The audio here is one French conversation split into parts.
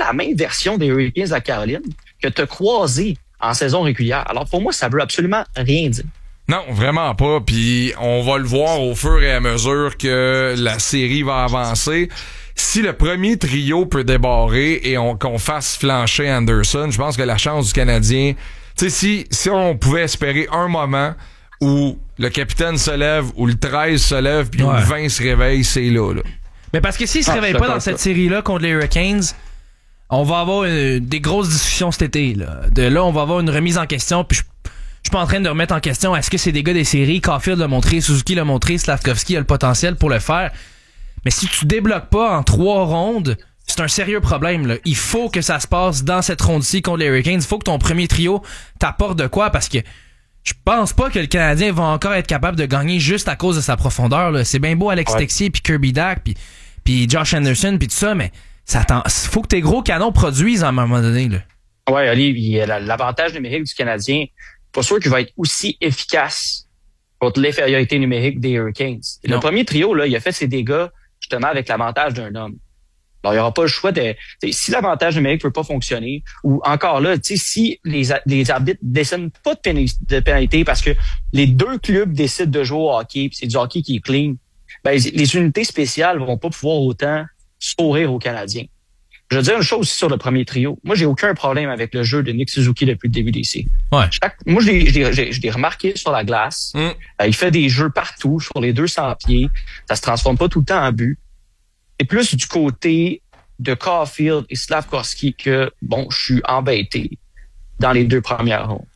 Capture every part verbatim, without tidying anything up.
la même version des Hurricanes à Caroline que tu as croisé en saison régulière. Alors, pour moi, ça veut absolument rien dire. Non, vraiment pas. Puis on va le voir au fur et à mesure que la série va avancer. Si le premier trio peut débarrer et on, qu'on fasse flancher Anderson, je pense que la chance du Canadien... Tu sais, si, si on pouvait espérer un moment où le capitaine se lève, où le treize se lève, puis ouais. où le vingt se réveille, c'est là, là. Mais parce que s'il se ah, réveille pas dans cette série-là contre les Hurricanes, on va avoir une, des grosses discussions cet été. Là. De là, on va avoir une remise en question, puis je je suis pas en train de remettre en question est-ce que c'est des gars des séries, Caulfield l'a montré, Suzuki l'a montré, Slavkovski a le potentiel pour le faire. Mais si tu débloques pas en trois rondes, c'est un sérieux problème, là. Il faut que ça se passe dans cette ronde-ci contre les Hurricanes. Il faut que ton premier trio t'apporte de quoi, parce que je pense pas que le Canadien va encore être capable de gagner juste à cause de sa profondeur, là. C'est bien beau Alex ouais. Texier, puis Kirby Dach, puis puis Josh Anderson, puis tout ça, mais ça faut que tes gros canons produisent à un moment donné, là. Ouais, Ali, l'avantage numérique du Canadien, pas sûr qu'il va être aussi efficace contre l'infériorité numérique des Hurricanes. Et le premier trio, là, il a fait ses dégâts justement avec l'avantage d'un homme. Alors, il n'y aura pas le choix de... Si l'avantage numérique ne peut pas fonctionner, ou encore là, si les, les arbitres ne décident pas de, pénalité, de pénalité parce que les deux clubs décident de jouer au hockey, puis c'est du hockey qui est clean, ben, les unités spéciales vont pas pouvoir autant sourire aux Canadiens. Je veux dire une chose aussi sur le premier trio. Moi, j'ai aucun problème avec le jeu de Nick Suzuki depuis le début des séries. Ouais. Chaque, moi, je l'ai, je, l'ai, je l'ai remarqué sur la glace. Mm. Euh, il fait des jeux partout, sur les deux cents pieds. Ça se transforme pas tout le temps en but. C'est plus du côté de Caulfield et Slavkovski que, bon, je suis embêté dans les deux premières rondes.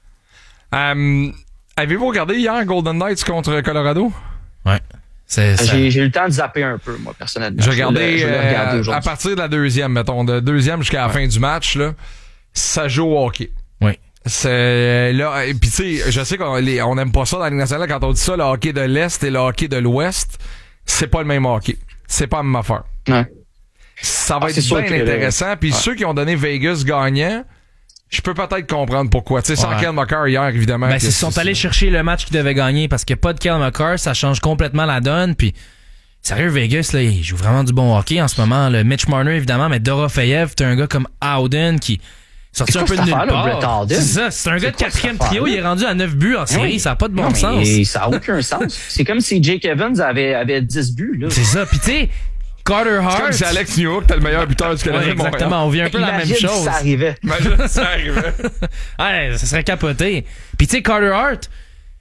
Um, avez-vous regardé hier Golden Knights contre Colorado? Ouais. C'est ça. J'ai, j'ai eu le temps de zapper un peu, moi, personnellement. J'ai regardé euh, à partir de la deuxième, mettons, de deuxième jusqu'à la ouais. fin du match, là, ça joue au hockey. Oui. C'est là, et puis tu sais, je sais qu'on les, on aime pas ça dans la Ligue nationale quand on dit ça, le hockey de l'Est et le hockey de l'Ouest, c'est pas le même hockey. C'est pas la même affaire. Ouais. Ça va ah, être bien intéressant. Puis ouais. ceux qui ont donné Vegas gagnant, je peux peut-être comprendre pourquoi. Tu sais, sans ouais. Kyle McCarr hier, évidemment. Ben, ils sont allés chercher le match qu'ils devaient gagner parce que pas de Kyle McCarr, ça change complètement la donne. Puis, sérieux, Vegas, là, il joue vraiment du bon hockey en ce moment. Le Mitch Marner, évidemment, mais Dorofeyev, t'as un gars comme Howden qui sorti un peu de nulle part. C'est ça, c'est un gars de quatrième trio, il est rendu à neuf buts en série, oui. ça n'a pas de bon non, sens. Ça n'a aucun sens. C'est comme si Jake Evans avait, avait dix buts, là. C'est ça, puis tu sais, Carter Hart. C'est comme si Alex Newhook était le meilleur buteur du Canadien. Ouais, exactement, on vit un peu la même chose. Si ça arrivait. Imagine si ça arrivait. Ouais, ça serait capoté. Puis tu sais, Carter Hart,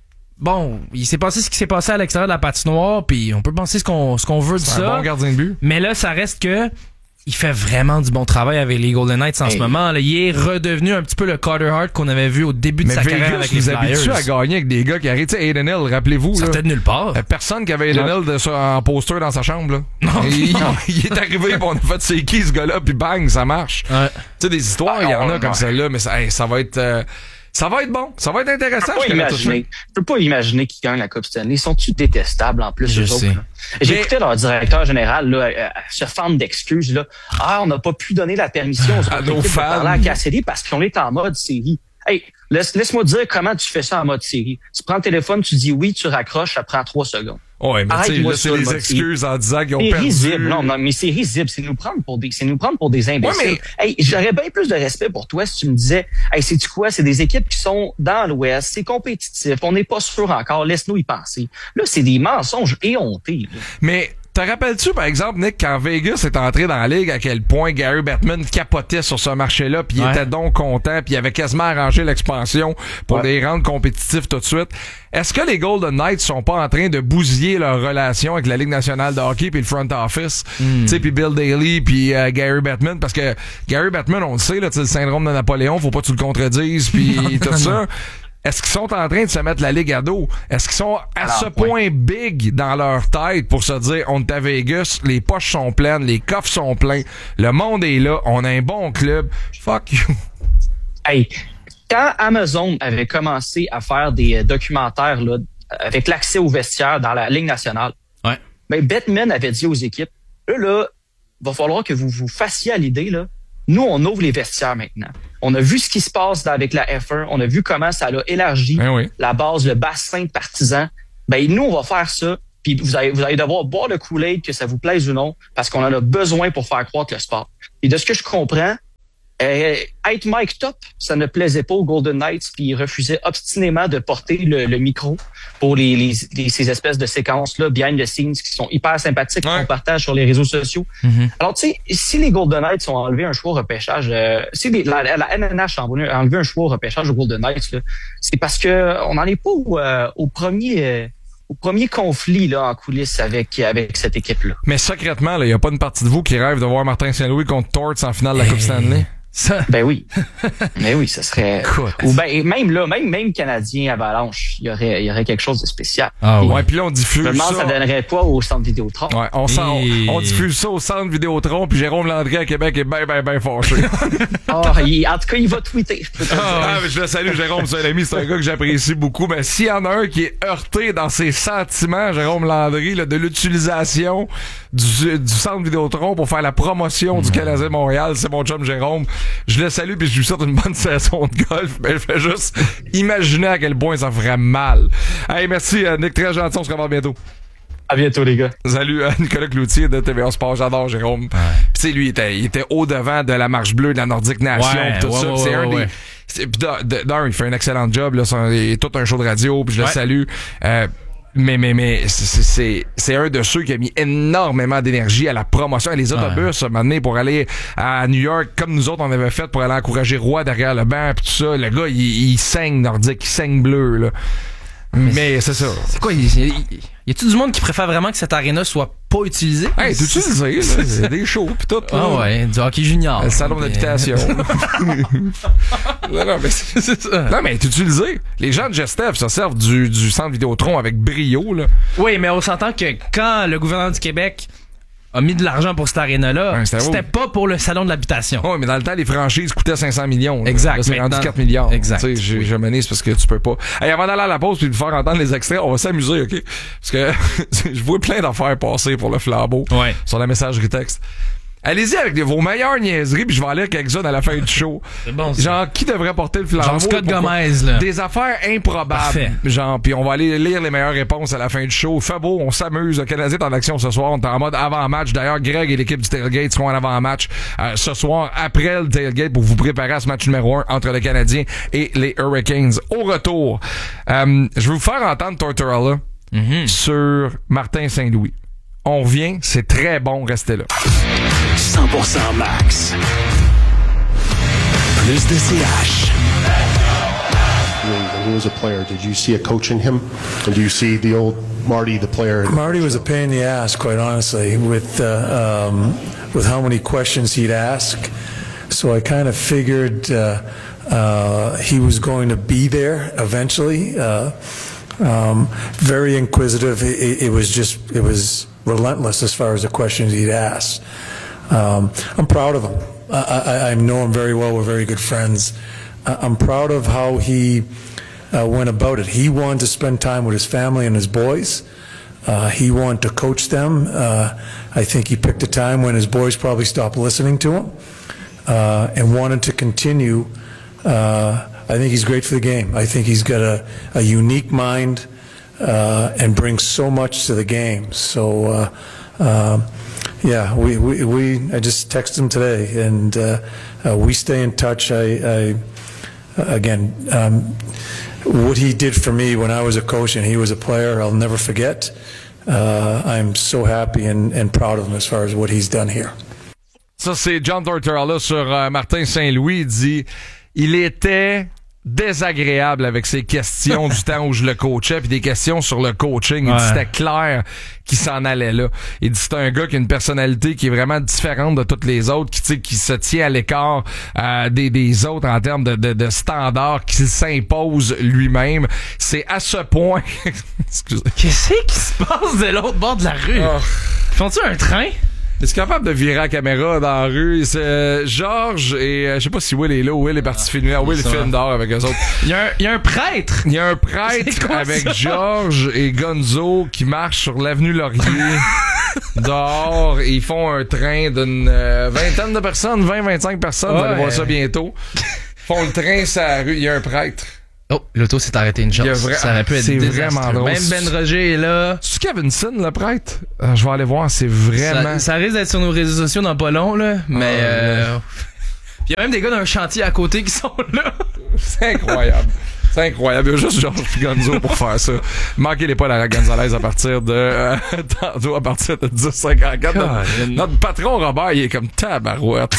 bon, il s'est passé ce qui s'est passé à l'extérieur de la patinoire, puis on peut penser ce qu'on, ce qu'on veut de c'est ça. C'est un bon gardien de but. Mais là, ça reste que il fait vraiment du bon travail avec les Golden Knights en hey. ce moment. Là, il est redevenu un petit peu le Carter Hart qu'on avait vu au début de mais sa Vegas, carrière avec les Flyers. Mais habitué à gagner avec des gars qui arrivent. Tu sais, Aiden Hill, rappelez-vous. Ça sortait de nulle part. Personne qui avait Aiden Hill de, en poster dans sa chambre. Là. Non, il, il est arrivé, on a fait c'est qui ce gars-là, puis bang, ça marche. Ouais. Tu sais, des histoires, il ah, y en a ouais. comme celle-là, mais ça, hey, ça va être... Euh, Ça va être bon. Ça va être intéressant. Je peux pas imaginer, je peux pas imaginer qu'ils gagnent la Coupe Stanley. Ils sont-tu détestables en plus, je eux sais. autres? J'ai mais... écouté leur directeur général là, euh, se fendre d'excuses. Là. Ah, on n'a pas pu donner la permission aux à nos fans de parler à Cassidy parce qu'on est en mode série. Hey, laisse, laisse-moi dire comment tu fais ça en mode série. Tu prends le téléphone, tu dis oui, tu raccroches, ça prend trois secondes. Ouais, mais tu sais, là, c'est des excuses en disant qu'ils ont c'est perdu. Risible. Non, non, mais c'est risible. C'est nous prendre pour des, c'est nous prendre pour des imbéciles. Ouais, mais... Hey, j'aurais bien plus de respect pour toi si tu me disais, hey, sais-tu quoi? C'est des équipes qui sont dans l'Ouest, c'est compétitif, on n'est pas sûr encore, laisse-nous y penser. Là, c'est des mensonges éhontés. Là. Mais, te rappelles-tu, par exemple, Nick, quand Vegas est entré dans la ligue, à quel point Gary Bettman capotait sur ce marché-là, puis il ouais. était donc content, puis il avait quasiment arrangé l'expansion pour ouais. les rendre compétitifs tout de suite. Est-ce que les Golden Knights sont pas en train de bousiller leur relation avec la Ligue nationale de hockey puis le front office, mm. tu sais, puis Bill Daly puis euh, Gary Bettman, parce que Gary Bettman, on le sait, là, tu sais, le syndrome de Napoléon, faut pas que tu le contredises, puis tout ça. Est-ce qu'ils sont en train de se mettre la ligue à dos? Est-ce qu'ils sont à Alors, ce point ouais. big dans leur tête pour se dire, on est à Vegas, les poches sont pleines, les coffres sont pleins, le monde est là, on a un bon club, fuck you. Hey, quand Amazon avait commencé à faire des euh, documentaires là, avec l'accès aux vestiaires dans la Ligue nationale, ouais. ben Bettman avait dit aux équipes, là, là, va falloir que vous vous fassiez à l'idée, là, nous, on ouvre les vestiaires maintenant. On a vu ce qui se passe avec la F un. On a vu comment ça a élargi ben oui. la base, le bassin de partisans. Ben, nous, on va faire ça. Puis vous allez, vous allez devoir boire le Kool-Aid, que ça vous plaise ou non, parce qu'on en a besoin pour faire croître le sport. Et de ce que je comprends, Euh, être Mike Top, ça ne plaisait pas aux Golden Knights, puis il refusait obstinément de porter le, le micro pour les, les, les ces espèces de séquences-là, behind the scenes, qui sont hyper sympathiques, ouais. qu'on partage sur les réseaux sociaux. Mm-hmm. Alors, tu sais, si les Golden Knights ont enlevé un choix au repêchage, euh, si les, la, la N H a enlevé un choix au repêchage aux Golden Knights, là, c'est parce que on n'en est pas au, euh, au premier... Euh, au premier conflit là en coulisses avec avec cette équipe-là. Mais secrètement, il n'y a pas une partie de vous qui rêve de voir Martin Saint-Louis contre Torts en finale de la hey. Coupe Stanley? Ça. Ben oui. Ben oui, ça serait... Écoute. Ou ben, même là, même, même Canadien Avalanche, il y aurait, il y aurait quelque chose de spécial. Ah ouais, puis là, on diffuse ça. Je me demande ça. ça donnerait quoi au centre Vidéotron. Ouais, on, sent, Et... on, on diffuse ça au centre Vidéotron, puis Jérôme Landry à Québec est ben, ben, ben fâché. oh, il, en tout cas, il va tweeter. Je peux te ah, ah, mais je le salue, Jérôme, c'est un ami, c'est un gars que j'apprécie beaucoup. Mais s'il y en a un qui est heurté dans ses sentiments, Jérôme Landry, là, de l'utilisation du, du centre Vidéotron pour faire la promotion mmh. du Canadien Montréal, c'est mon chum Jérôme. Je le salue, puis je lui souhaite une bonne saison de golf. Mais je fais juste imaginer à quel point ça ferait mal. Hey, merci, Nick, très gentil, on se revoit bientôt. À bientôt, les gars. Salut, Nicolas Cloutier de T V A Sport. J'adore Jérôme. Ouais. Puis tu sais, lui, il était, il était au-devant de la marche bleue de la Nordique Nation. Ouais, tout ouais, ça. Ouais, c'est ouais, un ouais. des... Puis d'un, il fait un excellent job. Là, il est tout un show de radio, puis je ouais. le salue. Euh, Mais, mais, mais, c'est, c'est, c'est un de ceux qui a mis énormément d'énergie à la promotion, à les autobus, ouais. maintenant, pour aller à New York, comme nous autres, on avait fait pour aller encourager Roy derrière le banc, pis tout ça. Le gars, il, il saigne nordique, il saigne bleu, là. Mais, mais c'est ça. C'est quoi, il, il, y a-tu du monde qui préfère vraiment que cette aréna soit pas utilisée? Hey, c'est utilisé, là. C'est des shows, pis tout. Ah ouais, du hockey junior. Le salon mais... d'habitation. non, non, mais c'est, c'est ça. Non, mais c'est utilisé. Les gens de Gestev se servent du, du centre Vidéotron avec brio, là. Oui, mais on s'entend que quand le gouvernement du Québec a mis de l'argent pour cette aréna-là, ouais, c'était, c'était pas pour le salon de l'habitation. Oui, mais dans le temps, les franchises coûtaient cinq cents millions. Là. Exact. Là, c'est rendu dans... quatre milliards. Exact. Tu sais, je, oui. je menais, c'est parce que tu peux pas. Hey, avant d'aller à la pause puis de faire entendre les extraits, on va s'amuser, OK? Parce que je vois plein d'affaires passer pour le flambeau ouais. sur la messagerie texte. Allez-y avec vos meilleures niaiseries, puis je vais aller avec quelques-unes à la fin du show. C'est bon, ça. Genre, qui devrait porter le flambeau? Genre Scott Gomez, là. Des affaires improbables. Parfait. Genre, puis on va aller lire les meilleures réponses à la fin du show. Fait beau, on s'amuse. Le Canadien est en action ce soir. On est en mode avant-match. D'ailleurs, Greg et l'équipe du Tailgate seront en avant-match euh, ce soir, après le Tailgate, pour vous préparer à ce match numéro un entre le Canadien et les Hurricanes. Au retour, euh, je vais vous faire entendre Tortorella mm-hmm. sur Martin Saint-Louis. On revient, c'est très bon, restez là. cent pour cent max. Plus de C H. When he was a player, did you see a coach in him? And do you see the old Marty, the player? Marty was a pain in the ass, quite honestly, with uh, um, with how many questions he'd ask. So I kind of figured uh, uh, he was going to be there eventually. Uh, um, very inquisitive. It, it was just, it was relentless as far as the questions he'd ask. Um, I'm proud of him. I, I, I know him very well. We're very good friends. I'm proud of how he uh, went about it. He wanted to spend time with his family and his boys. Uh, he wanted to coach them. Uh, I think he picked a time when his boys probably stopped listening to him uh, and wanted to continue. Uh, I think he's great for the game. I think he's got a, a unique mind uh, and brings so much to the game. So, uh, uh, yeah, we, we, we I just texted him today, and uh, uh, we stay in touch. I, I again, um, what he did for me when I was a coach and he was a player, I'll never forget. Uh, I'm so happy and, and proud of him as far as what he's done here. Ça, c'est John Tortorella sur euh, Martin Saint-Louis. Il dit, il était désagréable avec ses questions du temps où je le coachais, puis des questions sur le coaching. Il ouais. dit c'était clair qu'il s'en allait là. Il dit c'est un gars qui a une personnalité qui est vraiment différente de toutes les autres, qui, tu sais, qui se tient à l'écart euh, des, des autres en termes de, de, de standards, qui s'impose lui-même. C'est à ce point... Excusez. Qu'est-ce qui se passe de l'autre bord de la rue? Oh. Font-tu un train? Es-tu capable de virer la caméra dans la rue? C'est euh, Georges et euh, je sais pas si Will est là ou Will est parti filmer. Ah, Will filme dehors avec eux autres. Il y a un, il y a un prêtre. Il y a un prêtre avec Georges et Gonzo qui marchent sur l'avenue Laurier dehors et ils font un train d'une euh, vingtaine de personnes, vingt à vingt-cinq personnes. Ouais. Vous allez voir ça bientôt. Ils font le train sur la rue. Il y a un prêtre. Oh, l'auto s'est arrêté une chance. Vra- ça aurait pu être c'est vraiment drôle. Même Ben Roger est là. C'est-tu Kevinson, le prêtre? Euh, je vais aller voir, c'est vraiment... Ça, ça risque d'être sur nos réseaux sociaux dans pas long, là. Mais... Ah, euh... Il y a même des gars d'un chantier à côté qui sont là. C'est incroyable. C'est incroyable. Il y a juste Georges Gonzo pour faire ça. Manquez-les pas la Gonzalez à partir de euh, tantôt à partir de dix cinquante-quatre. Notre, notre patron Robert, il est comme tabarouette.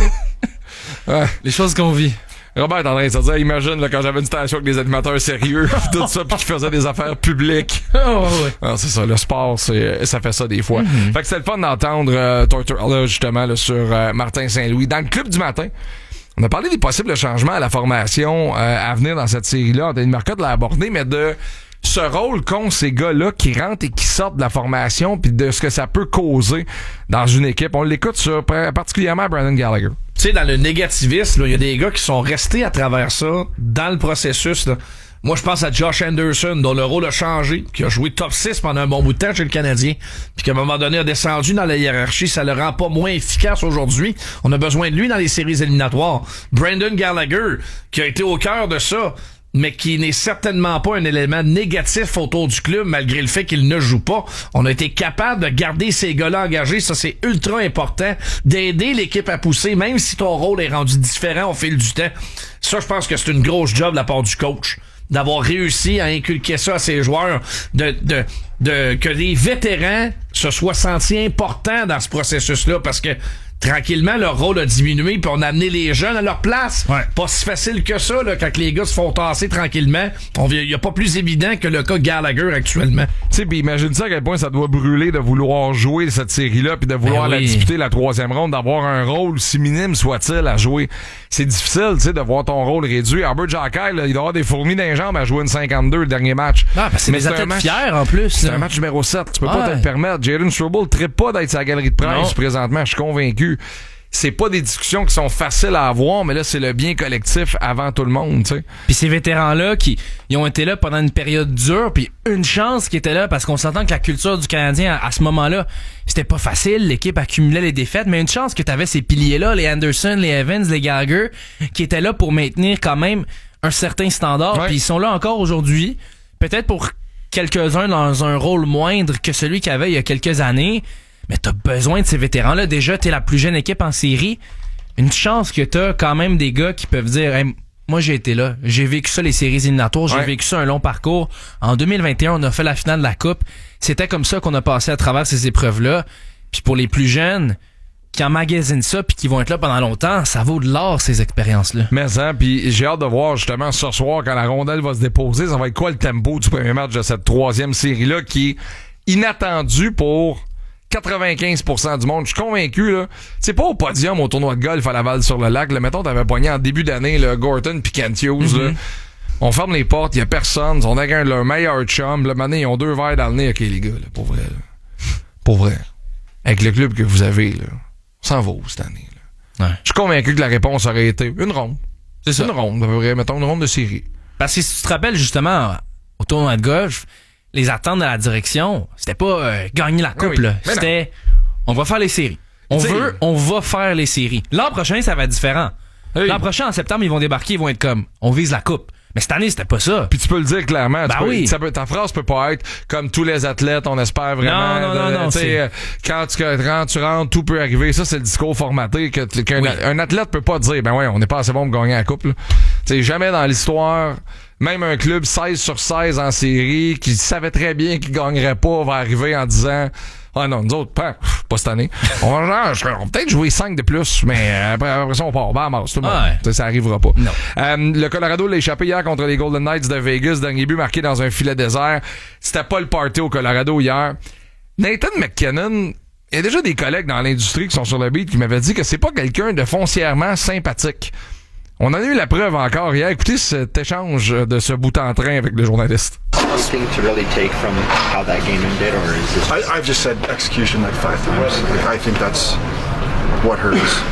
Ouais. Les choses qu'on vit. Robert est en train de se dire, imagine là, quand j'avais une station avec des animateurs sérieux, tout ça, puis qui faisaient des affaires publiques. Oh, ouais. Alors, c'est ça, le sport, c'est, ça fait ça des fois. Mm-hmm. Fait que c'est le fun d'entendre euh, Tortorella, justement, là, sur euh, Martin Saint-Louis. Dans le club du matin, on a parlé des possibles changements à la formation euh, à venir dans cette série-là. Anthony Marcotte l'a abordé, mais de ce rôle qu'ont ces gars-là qui rentrent et qui sortent de la formation, puis de ce que ça peut causer dans une équipe. On l'écoute sur particulièrement Brandon Gallagher. Tu sais, dans le négativisme, il y a des gars qui sont restés à travers ça, dans le processus. Là. Moi, je pense à Josh Anderson, dont le rôle a changé, qui a joué top six pendant un bon bout de temps chez le Canadien, puis qu'à un moment donné a descendu dans la hiérarchie. Ça le rend pas moins efficace aujourd'hui. On a besoin de lui dans les séries éliminatoires. Brandon Gallagher, qui a été au cœur de ça, mais qui n'est certainement pas un élément négatif autour du club, malgré le fait qu'il ne joue pas. On a été capable de garder ces gars-là engagés. Ça, c'est ultra important. D'aider l'équipe à pousser, même si ton rôle est rendu différent au fil du temps. Ça, je pense que c'est une grosse job de la part du coach. D'avoir réussi à inculquer ça à ses joueurs, de, de, de, que les vétérans se soient sentis importants dans ce processus-là, parce que tranquillement, leur rôle a diminué, puis on a amené les jeunes à leur place. Ouais. Pas si facile que ça, là, quand les gars se font tasser tranquillement. Il n'y a pas plus évident que le cas Gallagher actuellement. Tu sais, puis imagine ça à quel point ça doit brûler de vouloir jouer cette série-là, puis de vouloir ben oui. la disputer la troisième ronde, d'avoir un rôle, si minime soit-il, à jouer. C'est difficile, tu sais, de voir ton rôle réduit. Albert Jacquet, là, il doit avoir des fourmis dans les jambes à jouer une cinquante-deux le dernier match. Ah, parce que c'est Mais des c'est athlètes un match, fiers, en plus. C'est là. un match numéro sept. Tu peux ah, pas te ouais. le permettre. Jalen Struble trippe pas d'être sa galerie de presse non. présentement, je suis convaincu. C'est pas des discussions qui sont faciles à avoir, mais là, c'est le bien collectif avant tout le monde, tu sais. Puis ces vétérans-là, qui ils ont été là pendant une période dure, puis une chance qu'ils étaient là, parce qu'on s'entend que la culture du Canadien, à, à ce moment-là, c'était pas facile, l'équipe accumulait les défaites, mais une chance que t'avais ces piliers-là, les Anderson, les Evans, les Gallagher, qui étaient là pour maintenir quand même un certain standard, ouais. Puis ils sont là encore aujourd'hui, peut-être pour quelques-uns dans un rôle moindre que celui qu'il y avait il y a quelques années. Mais t'as besoin de ces vétérans-là. Déjà, t'es la plus jeune équipe en série. Une chance que t'as quand même des gars qui peuvent dire hey, moi, j'ai été là. J'ai vécu ça, les séries éliminatoires. J'ai ouais. vécu ça, un long parcours. En deux mille vingt et un, on a fait la finale de la Coupe. C'était comme ça qu'on a passé à travers ces épreuves-là. Puis pour les plus jeunes qui emmagasinent ça puis qui vont être là pendant longtemps, ça vaut de l'or, ces expériences-là. Mais ça, puis j'ai hâte de voir justement ce soir, quand la rondelle va se déposer, ça va être quoi le tempo du premier match de cette troisième série-là qui est inattendu pour quatre-vingt-quinze pour cent du monde. Je suis convaincu, là. C'est pas au podium au tournoi de golf à Laval-sur-le-Lac. Là, mettons, t'avais pogné en début d'année, le Gorton pis Kent Hughes, mm-hmm. là. On ferme les portes, y a personne. Ils sont avec un leur meilleur chum. Là, maintenant, ils ont deux verres dans le nez. OK, les gars, là, pour vrai, là. Pour vrai. Avec le club que vous avez, là, on s'en va où cette année, là? Ouais. Je suis convaincu que la réponse aurait été une ronde. C'est ça. Une ronde, à peu près, mettons, une ronde de série. Parce que si tu te rappelles, justement, au tournoi de golf, les attentes de la direction, c'était pas euh, gagner la coupe, oui, là. C'était on va faire les séries. On T'sais, veut, on va faire les séries. L'an prochain, ça va être différent. Oui. L'an prochain, en septembre, ils vont débarquer, ils vont être comme on vise la coupe. Mais cette année, c'était pas ça. Puis tu peux le dire clairement. Ben tu peux, oui. Ça peut, ta phrase peut pas être comme tous les athlètes, on espère vraiment. Non, non, non, non. C'est... Quand, tu, quand tu rentres, tout peut arriver. Ça, c'est le discours formaté que, qu'un oui. un athlète peut pas dire, ben ouais, on n'est pas assez bon pour gagner la coupe, là. T'sais, jamais dans l'histoire, même un club seize sur seize en série, qui savait très bien qu'il gagnerait pas, va arriver en disant, ah non, nous autres, pas, pas cette année. On va, on va peut-être jouer cinq de plus, mais après, après ça, on part. Ben, masse, tout le monde. Ah ouais. Ça arrivera pas. Non. Euh, le Colorado l'a échappé hier contre les Golden Knights de Vegas. Dernier but marqué dans un filet désert. C'était pas le party au Colorado hier. Nathan McKinnon, il y a déjà des collègues dans l'industrie qui sont sur le beat qui m'avaient dit que c'est pas quelqu'un de foncièrement sympathique. On en a eu la preuve encore hier. Écoutez cet échange de ce bout en train avec le journaliste. Anything to really take from how that game ended, or is this? I, I've just said execution like five times. Like, I think that's what hurt us.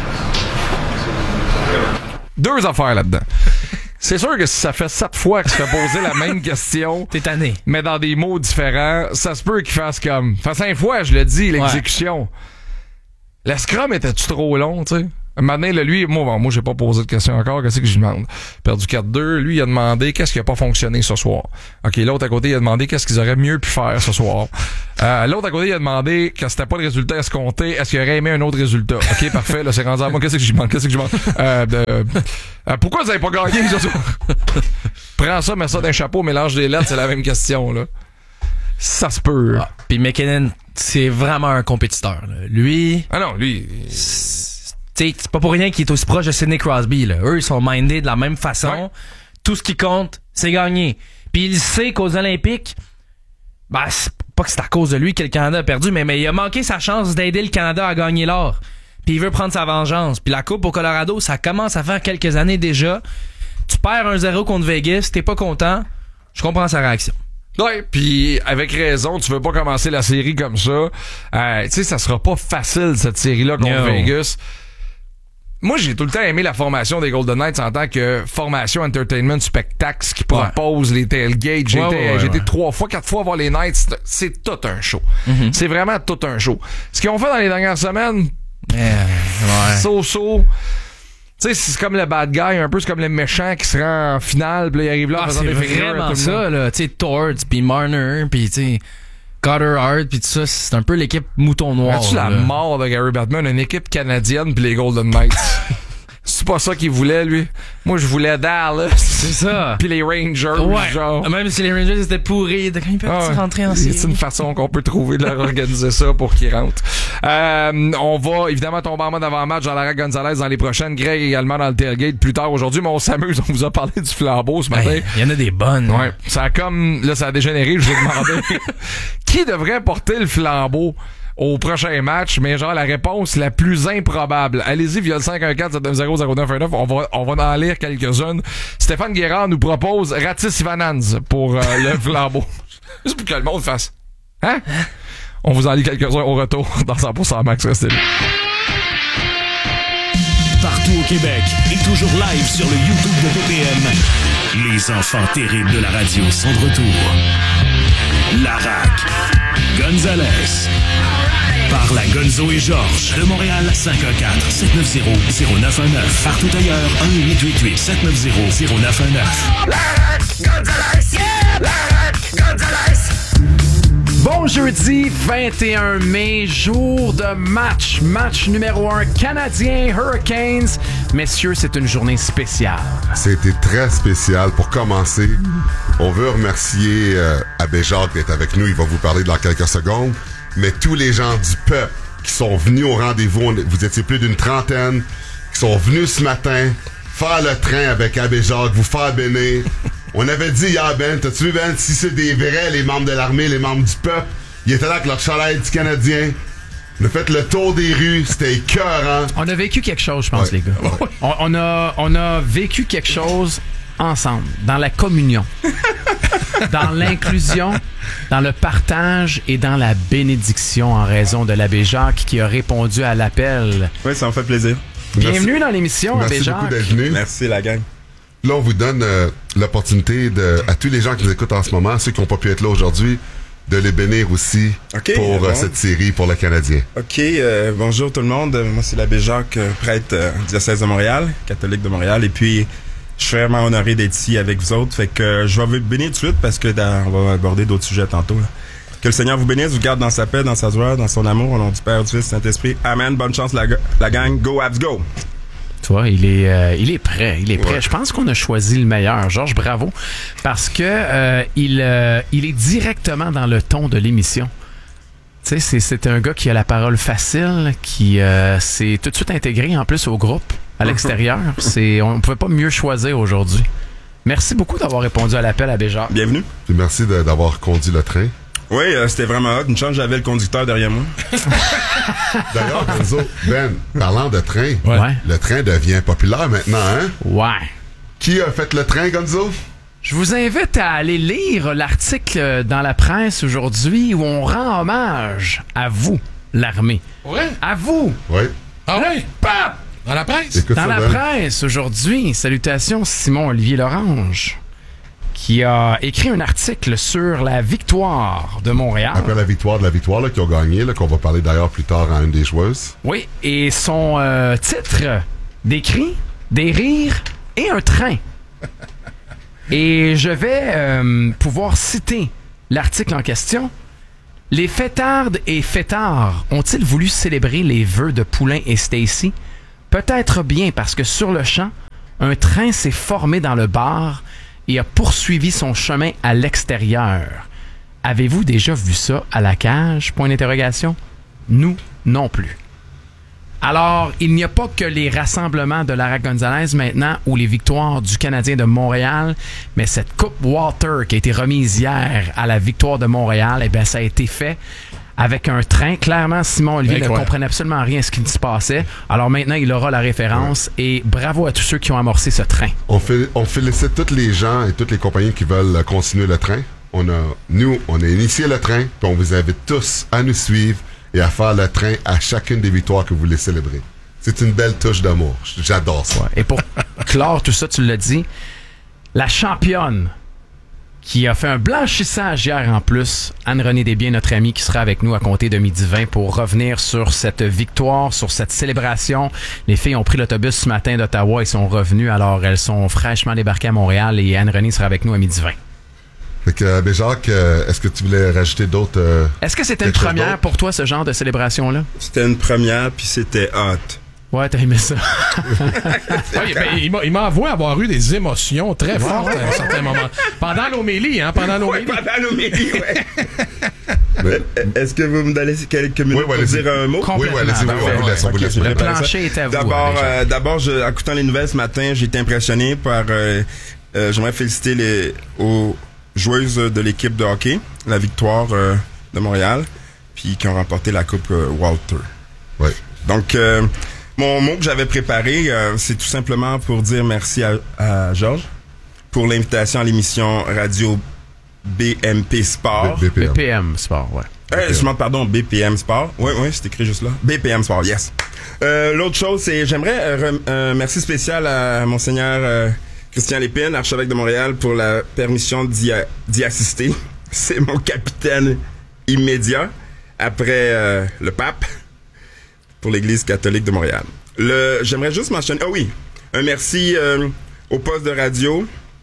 Deux affaires là-dedans. C'est sûr que si ça fait sept fois que je fais poser la même question, t'es tanné. Mais dans des mots différents, ça se peut qu'il fasse comme. Ça fait cinq fois, je le dis, l'exécution. Ouais. Le scrum était-tu trop long, tu sais? Maintenant, là, lui, moi, bon, moi, j'ai pas posé de question encore. Qu'est-ce que je demande? Perdu quatre deux. Lui, il a demandé qu'est-ce qui a pas fonctionné ce soir. OK, l'autre à côté, il a demandé qu'est-ce qu'ils auraient mieux pu faire ce soir. Euh, l'autre à côté, il a demandé que c'était pas le résultat escompté. Est-ce qu'il aurait aimé un autre résultat? OK, parfait. Là, c'est rendu à moi. Qu'est-ce que je demande? Qu'est-ce que je demande? Euh, euh, euh, pourquoi vous avez pas gagné ce soir? Prends ça, mets ça d'un chapeau, mélange des lettres, c'est la même question, là. Ça se peut. Ah, puis McKinnon, c'est vraiment un compétiteur, là. Lui... Ah non, lui... C'est, c'est pas pour rien qu'il est aussi proche de Sidney Crosby, là. Eux, ils sont mindés de la même façon. Ouais. Tout ce qui compte, c'est gagner. Puis il sait qu'aux Olympiques, ben, c'est pas que c'est à cause de lui que le Canada a perdu, mais, mais il a manqué sa chance d'aider le Canada à gagner l'or. Puis il veut prendre sa vengeance. Puis la Coupe au Colorado, ça commence à faire quelques années déjà. Tu perds un zéro contre Vegas, t'es pas content. Je comprends sa réaction. Ouais, puis avec raison, tu veux pas commencer la série comme ça. Euh, tu sais, ça sera pas facile cette série-là contre no. Vegas. Moi, j'ai tout le temps aimé la formation des Golden Knights en tant que formation entertainment spectacle, ce qui propose ouais. les tailgates. J'ai, ouais, été, ouais, j'ai ouais. été trois fois, quatre fois voir les Knights. C'est tout un show. Mm-hmm. C'est vraiment tout un show. Ce qu'ils ont fait dans les dernières semaines, yeah, ouais. so-so. Tu sais, c'est comme le bad guy, un peu, c'est comme le méchant qui se rend en finale, puis là, il arrive là en ah, faisant des figures. C'est vraiment ça, là. Tu sais, Torts, puis Marner, puis tu sais, Carter Hart, puis tout ça, c'est un peu l'équipe mouton noir. As-tu la mort de Gary Bettman, une équipe canadienne, puis les Golden Knights? C'est pas ça qu'il voulait, lui. Moi, je voulais Dallas. C'est ça. Puis les Rangers, ouais. genre. Même si les Rangers étaient pourris, quand ils peuvent ah, rentrer en série. C'est une façon qu'on peut trouver de leur organiser ça pour qu'ils rentrent. Euh, on va évidemment tomber en mode avant-match dans Lara Gonzalez dans les prochaines. Greg également dans le tailgate plus tard aujourd'hui. Mais on s'amuse. On vous a parlé du flambeau ce matin. Il y en a des bonnes. Ouais. Ça a comme, là, ça a dégénéré. Je vous ai demandé qui devrait porter le flambeau au prochain match, mais genre la réponse la plus improbable. Allez-y via le cinq un quatre sept neuf zéro zéro neuf un neuf, on va on va en lire quelques-unes. Stéphane Guérard nous propose Ratis Ivanans pour euh, le flambeau. Juste pour que le monde fasse. Hein? On vous en lit quelques-uns au retour dans cent pour cent Max, restez là. Partout au Québec et toujours live sur le YouTube de T P M. Les enfants terribles de la radio sont de retour. Larac, Gonzalez. Par la Gonzo et Georges de Montréal, cinq un quatre sept neuf zéro zéro neuf un neuf. Partout ailleurs, un huit huit huit sept neuf zéro zéro neuf un neuf. Bon jeudi vingt et un mai, jour de match. Match numéro un, Canadien Hurricanes. Messieurs, c'est une journée spéciale. C'était très spécial. Pour commencer, on veut remercier euh, Abbé Jacques d'être avec nous. Il va vous parler dans quelques secondes. Mais tous les gens du peuple qui sont venus au rendez-vous, vous étiez plus d'une trentaine, qui sont venus ce matin faire le train avec Abbé Jacques, vous faire bénir. On avait dit hier, Ben, t'as-tu vu, Ben, si c'est des vrais, les membres de l'armée, les membres du peuple, ils étaient là avec leur chandail du Canadien. On a fait le tour des rues, c'était écœurant. On a vécu quelque chose, je pense, ouais. les gars. Ouais. On, on, a, on a vécu quelque chose ensemble, dans la communion, dans l'inclusion, dans le partage et dans la bénédiction en raison de l'abbé Jacques qui a répondu à l'appel. Oui, ça me fait plaisir. Bienvenue Merci. dans l'émission, Merci abbé Jacques. Merci beaucoup d'être venu. Merci, la gang. Là, on vous donne euh, l'opportunité de, à tous les gens qui nous écoutent en ce moment, ceux qui n'ont pas pu être là aujourd'hui, de les bénir aussi okay, pour bon. euh, cette série pour le Canadien. OK, euh, bonjour tout le monde. Moi, c'est l'abbé Jacques, prêtre euh, diocèse de Montréal, catholique de Montréal. Et puis, je suis vraiment honoré d'être ici avec vous autres. Fait que euh, je vais vous bénir tout de suite parce que dans, on va aborder d'autres sujets tantôt. Là. Que le Seigneur vous bénisse, vous garde dans sa paix, dans sa joie, dans son amour, au nom du Père, du Fils, du Saint-Esprit. Amen. Bonne chance, la, la gang. Go, Habs, go! Tu vois, il est, euh, il est prêt, il est prêt. Ouais. Je pense qu'on a choisi le meilleur, Georges, bravo, parce que euh, il, euh, il est directement dans le ton de l'émission. Tu sais, c'est, c'est un gars qui a la parole facile, qui euh, s'est tout de suite intégré en plus au groupe à l'extérieur. C'est, on ne pouvait pas mieux choisir aujourd'hui. Merci beaucoup d'avoir répondu à l'appel à Béjar. Bienvenue. Puis merci de, d'avoir conduit le train. Oui, euh, c'était vraiment hot. Une chance, j'avais le conducteur derrière moi. D'ailleurs, Gonzo, Ben, parlant de train, ouais. le train devient populaire maintenant, hein? Ouais. Qui a fait le train, Gonzo? Je vous invite à aller lire l'article dans la presse aujourd'hui où on rend hommage à vous, l'armée. Oui? À vous! Oui. Ah oui? Pap! Dans la presse? Écoute dans ça, la Ben. presse aujourd'hui, salutations Simon-Olivier Lorange, qui a écrit un article sur la victoire de Montréal. Après la victoire de la victoire là, qui ont gagné, là, qu'on va parler d'ailleurs plus tard à une des joueuses. Oui, et son euh, titre, des cris, des rires et un train. Et je vais euh, pouvoir citer l'article en question. Les fêtardes et fêtards ont-ils voulu célébrer les vœux de Poulain et Stacy? Peut-être bien parce que sur le champ, un train s'est formé dans le bar et a poursuivi son chemin à l'extérieur. Avez-vous déjà vu ça à la cage? Point d'interrogation. Nous non plus. Alors, il n'y a pas que les rassemblements de Lara Gonzalez maintenant ou les victoires du Canadien de Montréal, mais cette Coupe Walter qui a été remise hier à la victoire de Montréal, eh bien, ça a été fait avec un train. Clairement, Simon Olivier ne comprenait absolument rien à ce qui se passait. Alors maintenant, il aura la référence et bravo à tous ceux qui ont amorcé ce train. On, fait, on félicite tous les gens et toutes les compagnies qui veulent continuer le train. On a, nous, on a initié le train, puis on vous invite tous à nous suivre et à faire le train à chacune des victoires que vous voulez célébrer. C'est une belle touche d'amour. J'adore ça. Ouais. Et pour clore tout ça, tu l'as dit, la championne qui a fait un blanchissage hier en plus, Anne-Renée Desbiens, notre amie, qui sera avec nous à compter de midi vingt pour revenir sur cette victoire, sur cette célébration. Les filles ont pris l'autobus ce matin d'Ottawa et sont revenues, alors elles sont fraîchement débarquées à Montréal et Anne-Renée sera avec nous à midi vingt. Fait que, euh, Jacques, euh, est-ce que tu voulais rajouter d'autres... Euh, est-ce que c'était une première pour toi, ce genre de célébration-là? C'était une première, puis c'était hot. Ouais, t'as aimé ça. Oui, ben, il, m'a, il m'a avoué avoir eu des émotions très ouais, fortes ouais, à un certain moment. Pendant l'homélie, hein? Pendant l'homélie. Ouais, pendant l'homélie, ouais. Mais, est-ce que vous me donnez quelques minutes oui, ouais, pour dire un mot? Oui, oui, laissez-moi. Le plancher est à vous. D'abord, euh, d'abord je, en écoutant les nouvelles ce matin, j'ai été impressionné par... Euh, euh, j'aimerais féliciter les aux joueuses de l'équipe de hockey, la victoire euh, de Montréal, puis qui ont remporté la Coupe euh, Walter. Oui. Donc... Euh, mon mot que j'avais préparé, euh, c'est tout simplement pour dire merci à, à Georges pour l'invitation à l'émission radio B M P Sport. B P M, B P M Sport, ouais. Euh, je demande pardon, B P M Sport. Oui, oui, c'est écrit juste là. B P M Sport, yes. Euh, l'autre chose, c'est j'aimerais euh, un euh, merci spécial à Monseigneur euh, Christian Lépine, archevêque de Montréal, pour la permission d'y, a, d'y assister. C'est mon capitaine immédiat après euh, le pape pour l'Église catholique de Montréal. Le, j'aimerais juste mentionner... Ah oh oui, un merci euh, au poste de radio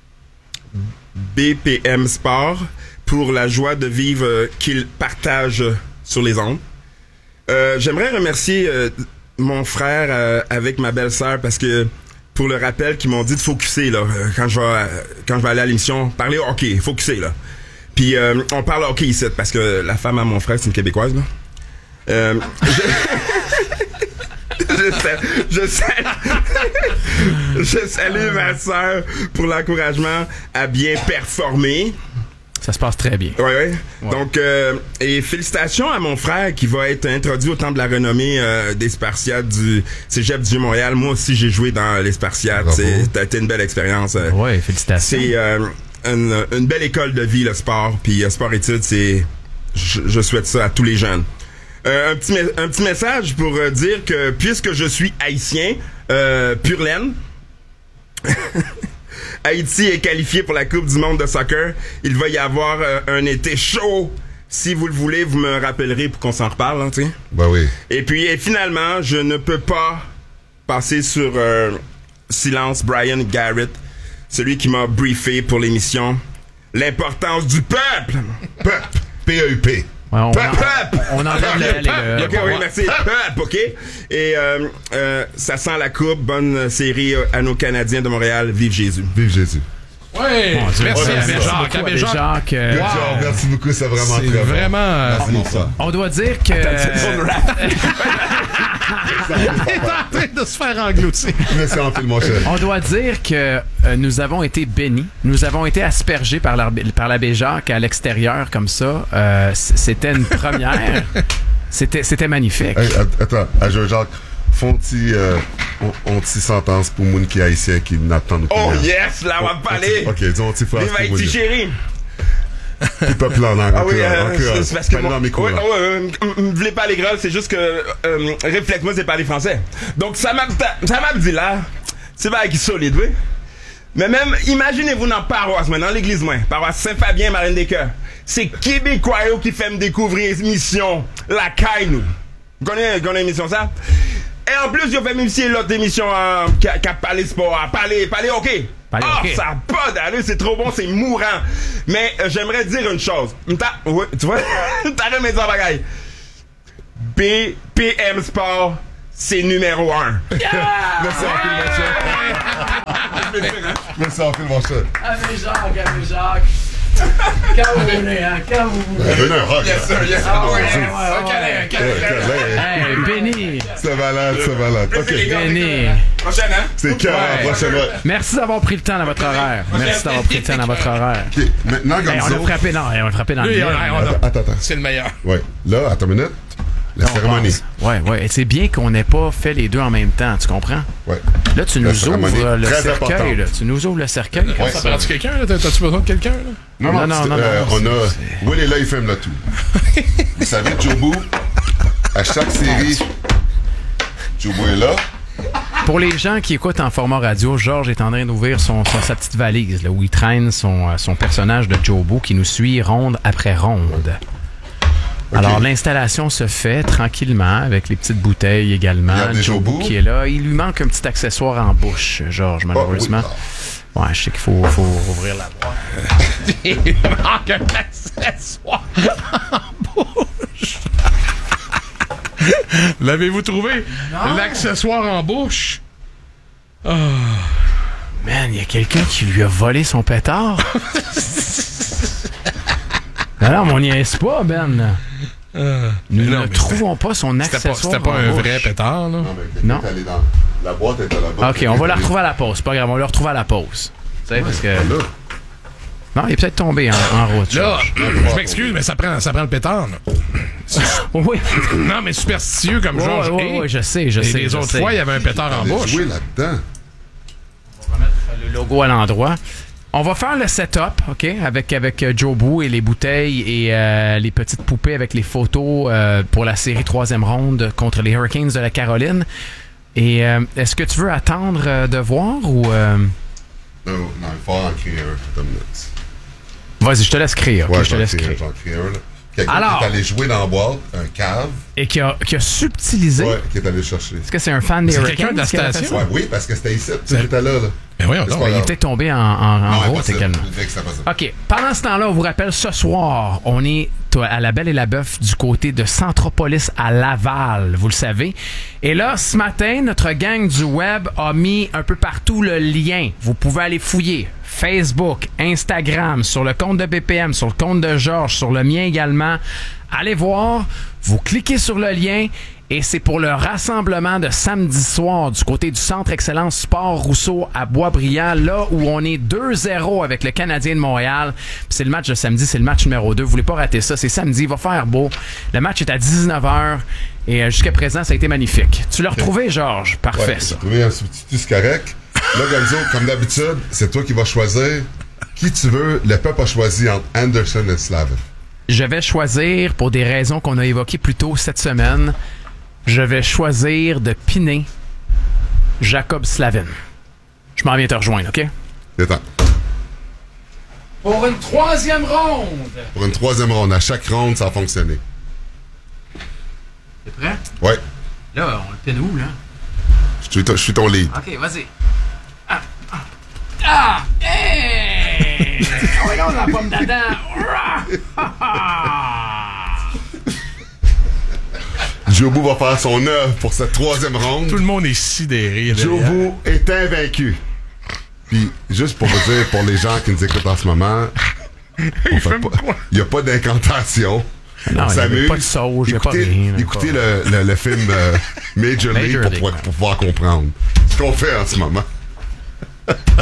B P M Sport pour la joie de vivre euh, qu'il partage sur les ondes. Euh, j'aimerais remercier euh, mon frère euh, avec ma belle-sœur parce que pour le rappel qu'ils m'ont dit de focusser là, quand je vais euh, quand je vais aller à l'émission, parler hockey, focusser là. Puis euh, on parle hockey ici parce que la femme à mon frère, c'est une Québécoise là. Euh, je... je, sais, je, sais, je salue ma sœur pour l'encouragement à bien performer. Ça se passe très bien. Oui, oui. Ouais. Donc, euh, et félicitations à mon frère qui va être introduit au Temple de la renommée euh, des Spartiates du Cégep du Montréal. Moi aussi, j'ai joué dans les Spartiates. C'est, ça a été une belle expérience. Oui, félicitations. C'est euh, une, une belle école de vie, le sport. Puis, euh, sport-études, c'est... Je, je souhaite ça à tous les jeunes. Euh, un, petit, un petit message pour euh, dire que puisque je suis haïtien, euh, pure laine, Haïti est qualifié pour la Coupe du monde de soccer. Il va y avoir euh, un été chaud. Si vous le voulez, vous me rappellerez pour qu'on s'en reparle. Hein, tu sais. Ben oui. Et puis, et finalement, je ne peux pas passer sur euh, silence Brian Garrett, celui qui m'a briefé pour l'émission. L'importance du peuple. Peuple. P E U P. Ouais, on, peuple, on, on entend les, les, ok, oui, merci. Peuple, ok. Et euh, euh, ça sent la coupe. Bonne série à nos Canadiens de Montréal. Vive Jésus. Vive Jésus. Oui, bon, merci à Jacques. Abbé Jacques. Euh, wow. Merci beaucoup, c'est vraiment c'est très vraiment bon. Euh, on doit dire que... Il est en train de se faire engloutir. On doit dire que euh, nous avons été bénis. Nous avons été aspergés par, par l'abbé Jacques à l'extérieur comme ça. Euh, c'était une première. C'était, c'était magnifique. Hey, attends, à Jacques, font-ils euh, on t'y sentence pour moun qui est haïtien qui n'attend pas. Oh yes, là on va parler. Ok, disons t'y phrase pour Haïti chéri. Puis peuple en anglais. Ah oui, euh, c'est parce que moi, ouais, ouais, ouais, me voulez pas les grolles, c'est juste que euh, réflexe moi c'est parler français. Donc ça m'a ça m'a dit là, c'est pas qui solide, oui. Mais même, imaginez-vous dans la paroisse, moi, dans l'église, moi, paroisse Saint-Fabien, Marine des Cœurs. C'est Québécois qui fait me découvrir émission La Caille, nous. Vous connaissez, vous connaissez l'émission, ça? Et en plus, je fais même si l'autre émission euh, qui, a, qui a parlé sport, a parlé, parlé hockey. Ah, oh, okay. Ça n'a pas d'allure, c'est trop bon, c'est mourant. Mais euh, j'aimerais dire une chose. Ouais, tu vois? T'as remis ça, bagaille. B P M Sport, c'est numéro un. Yeah! Merci en film, mon chat. Merci en film, mon chat. Avec Jacques, avec Jacques. Quand vous voulez, hein, quand vous voulez. Venez un rock. Yes, sir, yes, sir. Ah, ouais, ouais, ouais, un câlin, un câlin. Hey, Benny. C'est malade, c'est malade. OK. Benny. Prochaine, hein? C'est cœur, ouais. prochaine, ouais. Merci d'avoir pris le temps dans votre horaire. Merci d'avoir pris le temps dans votre horaire. OK, maintenant, comme hey, ça. On a frappé, non, on a frappé dans Lui, le on a, on a, Attends, attends. c'est le meilleur. Ouais. Là, attends une minute. La cérémonie. Ouais, ouais. Et c'est bien qu'on n'ait pas fait les deux en même temps, tu comprends? Ouais. Là, tu La nous ouvres le très cercueil, importante. là. Tu nous ouvres le cercueil. Ouais, Ça prend-tu quelqu'un, là? T'as-tu besoin de quelqu'un, là? Non, non, Non, non, non, euh, non, on a... Will est là, il filme le tout. Vous savez, Jobu, à chaque série, Jobu est là. Pour les gens qui écoutent en format radio, Georges est en train d'ouvrir son, son- sa petite valise, là, où il traîne son, euh, son personnage de Jobu qui nous suit ronde après ronde. Okay. Alors, l'installation se fait tranquillement avec les petites bouteilles également. Regardez Jobu Jobu. qui est là. Il lui manque un petit accessoire en bouche, Georges, malheureusement. Oh, Ouais, je sais qu'il faut, faut ouvrir la boîte. Il manque un accessoire en bouche. L'avez-vous trouvé? L'accessoire en bouche? Oh. Man, il y a quelqu'un qui lui a volé son pétard. Non, non, mais on n'y est pas, Ben. Euh, Nous non, ne mais trouvons pas son C'était accessoire. pas, c'était pas en un bouche. vrai pétard, là. Non, mais quelqu'un Non. est allé dans... La boîte est à la boîte. Ok, on va la retrouver à la pause. C'est pas grave, on la retrouve à la pause. Tu sais, parce que. Là. Non, il est peut-être tombé en, en route. Là, Georges. je m'excuse, mais ça prend, ça prend le pétard, là. Oui. Non, mais superstitieux comme Ouais, Georges. ouais, est. ouais, je sais, je Et sais. les je autres sais. fois, il y avait un pétard en Allez bouche. jouer là-dedans. On va mettre le logo à l'endroit. On va faire le setup, OK, avec, avec euh, Jobu et les bouteilles et euh, les petites poupées avec les photos euh, pour la série troisième ronde contre les Hurricanes de la Caroline. Et euh, est-ce que tu veux attendre euh, de voir ou... euh, Non, non, il faut en créer un. Attends une minute. Vas-y, je te laisse créer, OK, Ouais, je te j'en laisse crée un, créer. j'en crée un, là. Quelqu'un Alors. qui est allé jouer dans la boîte, un cave. Et qui a, qui a subtilisé. Ouais, qui est allé chercher. Est-ce que c'est un fan des C'est Hurricanes? quelqu'un de la qui a fait station? ça? Ouais, oui, parce que c'était ici. Tu sais, j'étais là, là. Mais voyons C'est donc. pas Il est grave. peut-être tombé en, en, en Non, route impossible. également. Je disais que c'était pas ça. OK. Pendant ce temps-là, on vous rappelle, ce soir, on est à la Belle et la Bœuf du côté de Centropolis à Laval, vous le savez. Et là, ce matin, notre gang du web a mis un peu partout le lien. Vous pouvez aller fouiller. Facebook, Instagram, sur le compte de B P M, sur le compte de Georges, sur le mien également. Allez voir, vous cliquez sur le lien et c'est pour le rassemblement de samedi soir du côté du Centre Excellence Sport Rousseau à Boisbriand, là où on est deux zéro avec le Canadien de Montréal. Puis c'est le match de samedi, c'est le match numéro deux. Vous voulez pas rater ça, c'est samedi, il va faire beau. Le match est à dix-neuf heures et euh, jusqu'à présent, ça a été magnifique. Tu l'as retrouvé, Georges? Parfait, Ouais, ça. j'ai trouvé un substitut, c'est correct. Là, Gonzo, comme d'habitude, c'est toi qui vas choisir qui tu veux. Le peuple a choisi entre Anderson et Slavin. Je vais choisir, pour des raisons qu'on a évoquées plus tôt cette semaine, je vais choisir de piner Jacob Slavin. Je m'en viens te rejoindre, OK? Détends. Pour une troisième ronde! Pour une troisième ronde, à chaque ronde, ça a fonctionné. T'es prêt? Ouais. Là, on le pine où, là? Je suis, ton- je suis ton lead. OK, vas-y. Ah! Ah! Ah! Hey! Oh, regarde la pomme d'Adam! Jobu va faire son œuvre pour cette troisième ronde. Tout le monde est sidéré. Jobu est invaincu. Puis, juste pour vous dire, pour les gens qui nous écoutent en ce moment, on fait pas- il n'y a pas d'incantation. Non, On il y avait s'amuse. pas de sauge, il y a pas Écoutez, rien, là, écoutez pas- le, le, le film euh, Major, Major League pour, League, pour- ouais. pour pouvoir comprendre ce qu'on fait en ce moment.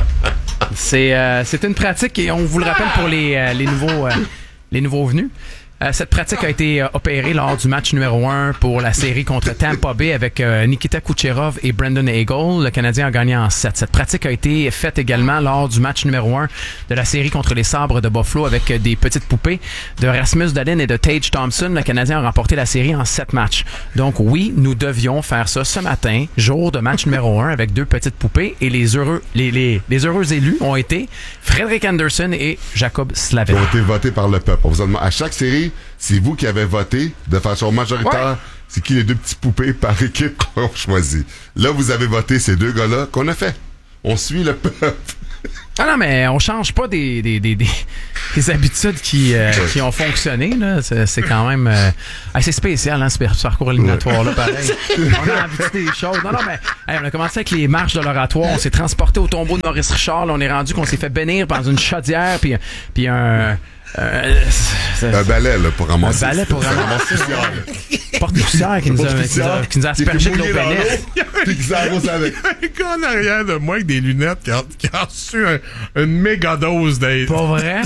C'est euh, c'est une pratique et on vous le rappelle pour les, euh, les nouveaux euh, les nouveaux venus Euh, cette pratique a été euh, opérée lors du match numéro un pour la série contre Tampa Bay avec euh, Nikita Kucherov et Brendan Eagle. Le Canadien a gagné en sept. Cette pratique a été faite également lors du match numéro un de la série contre les Sabres de Buffalo avec euh, des petites poupées de Rasmus Dahlin et de Tage Thompson. Le Canadien a remporté la série en sept matchs. Donc oui, nous devions faire ça ce matin, jour de match numéro un avec deux petites poupées et les heureux, les, les, les heureux élus ont été Frederik Andersen et Jacob Slavin. Ils ont été votés par le peuple. On vous a demandé, à chaque série, c'est vous qui avez voté de façon majoritaire. Ouais. C'est qui les deux petits poupées par équipe qu'on choisit. Là, vous avez voté ces deux gars-là qu'on a fait. On suit le peuple. Ah non, mais on change pas des, des, des, des, des habitudes qui, euh, qui ont fonctionné. Là. C'est, c'est quand même... Euh, c'est spécial, hein, ce parcours éliminatoire-là, pareil. On a habitué des choses. Non, non, mais hey, on a commencé avec les marches de l'Oratoire. On s'est transporté au tombeau de Maurice Richard. Là, on est rendu qu'on s'est fait bénir dans une chaudière puis, puis un... Euh, un balai là, pour ramasser. Un balai pour ramasser. Porte-poussière qui, nous a, qui, nous a, qui nous a aspergé de l'eau bénite. Puis qui s'arrose avec. Un gars en arrière de moi avec des lunettes qui a, qui a reçu un, une méga dose d'aide. Pas vrai?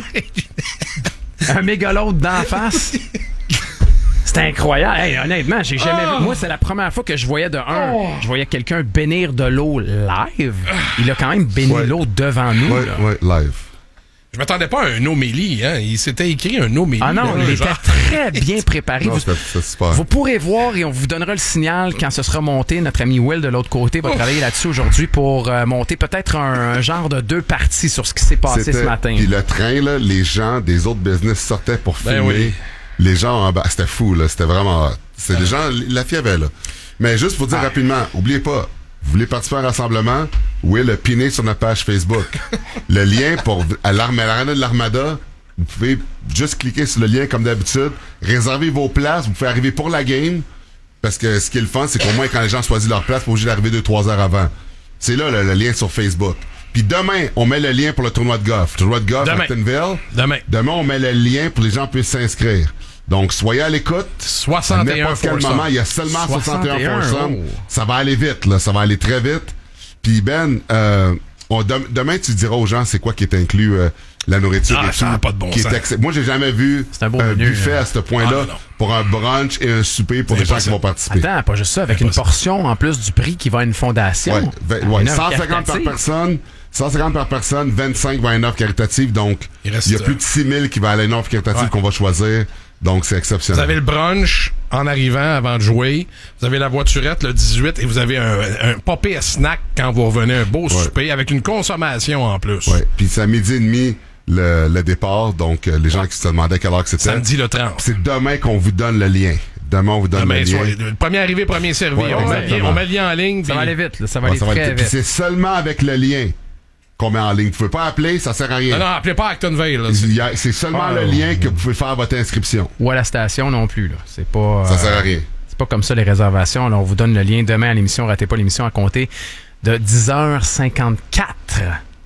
Un mégalote d'en face. C'est incroyable. Hey, honnêtement, j'ai jamais oh. vu. Moi, c'est la première fois que je voyais de un. Oh. Je voyais quelqu'un bénir de l'eau live. Il a quand même béni ouais. l'eau devant nous. Ouais, là. ouais, live. Je m'attendais pas à un homélie, hein. Il s'était écrit un homélie. Ah non, il était très bien préparé. Non, vous, c'est, c'est super. Vous pourrez voir et on vous donnera le signal quand ce sera monté. Notre ami Will de l'autre côté va Ouf. travailler là-dessus aujourd'hui pour euh, monter peut-être un, un genre de deux parties sur ce qui s'est passé c'était, ce matin. Puis le train, là, les gens des autres business sortaient pour filmer. Ben oui. Les gens en bas, c'était fou, là. C'était vraiment... C'était des gens... La fièvre, là. Mais juste pour dire ah. rapidement, oubliez pas, vous voulez participer à un rassemblement? Will a piné sur notre page Facebook. Le lien pour à l'arène de l'Armada, vous pouvez juste cliquer sur le lien comme d'habitude, réserver vos places, vous pouvez arriver pour la game, parce que ce qui est le fun, c'est qu'au moins quand les gens choisissent leur place, ils sont obligés d'arriver deux trois heures avant. C'est là le, le lien sur Facebook. Puis demain, on met le lien pour le tournoi de golf. Le tournoi de golf demain. à Actonville. Demain. Demain, on met le lien pour que les gens puissent s'inscrire. Donc, soyez à l'écoute. soixante et un à n'importe quel moment, il y a seulement soixante et un foursomes. Oh. Ça va aller vite, là. Ça va aller très vite. Puis Ben, euh, on, de, demain, tu diras aux gens c'est quoi qui est inclus, euh, la nourriture ah, et ça tout. n'a pas de bon qui sens. Est accès- Moi, j'ai jamais vu un, un menu, buffet hein. à ce point-là ah, pour un brunch et un souper pour c'est des gens qui vont participer. Attends, pas juste ça, avec une portion en plus du prix qui va à une fondation. Ouais, vingt, ouais, cent cinquante par personne. cent cinquante par personne, vingt-cinq vont à une offre caritative. Donc, il, il y a plus de six mille qui vont aller à une offre caritative ouais. qu'on va choisir. Donc, c'est exceptionnel. Vous avez le brunch en arrivant avant de jouer. Vous avez la voiturette le dix-huit et vous avez un, un popé à snack quand vous revenez, un beau ouais. souper avec une consommation en plus. Oui, puis c'est à midi et demi le, le départ. Donc, euh, les gens qui se demandaient quelle heure que c'était. Samedi le trente. C'est demain qu'on vous donne le lien. Demain, on vous donne demain, le lien. Soit, premier arrivé, premier servi. Ouais, on, met, on met le lien en ligne. Ça puis... va aller vite. Là, ça va ouais, aller ça très va aller vite. Puis c'est seulement avec le lien qu'on met en ligne. Vous pouvez pas appeler, ça sert à rien. Non, non, appelez pas à Actonville. Là, c'est... c'est seulement ah, le lien que vous pouvez faire votre inscription. Ou à la station non plus. Là. C'est pas. Ça euh, sert à rien. C'est pas comme ça les réservations. Là, on vous donne le lien demain à l'émission. Ratez pas l'émission à compter de dix heures cinquante-quatre.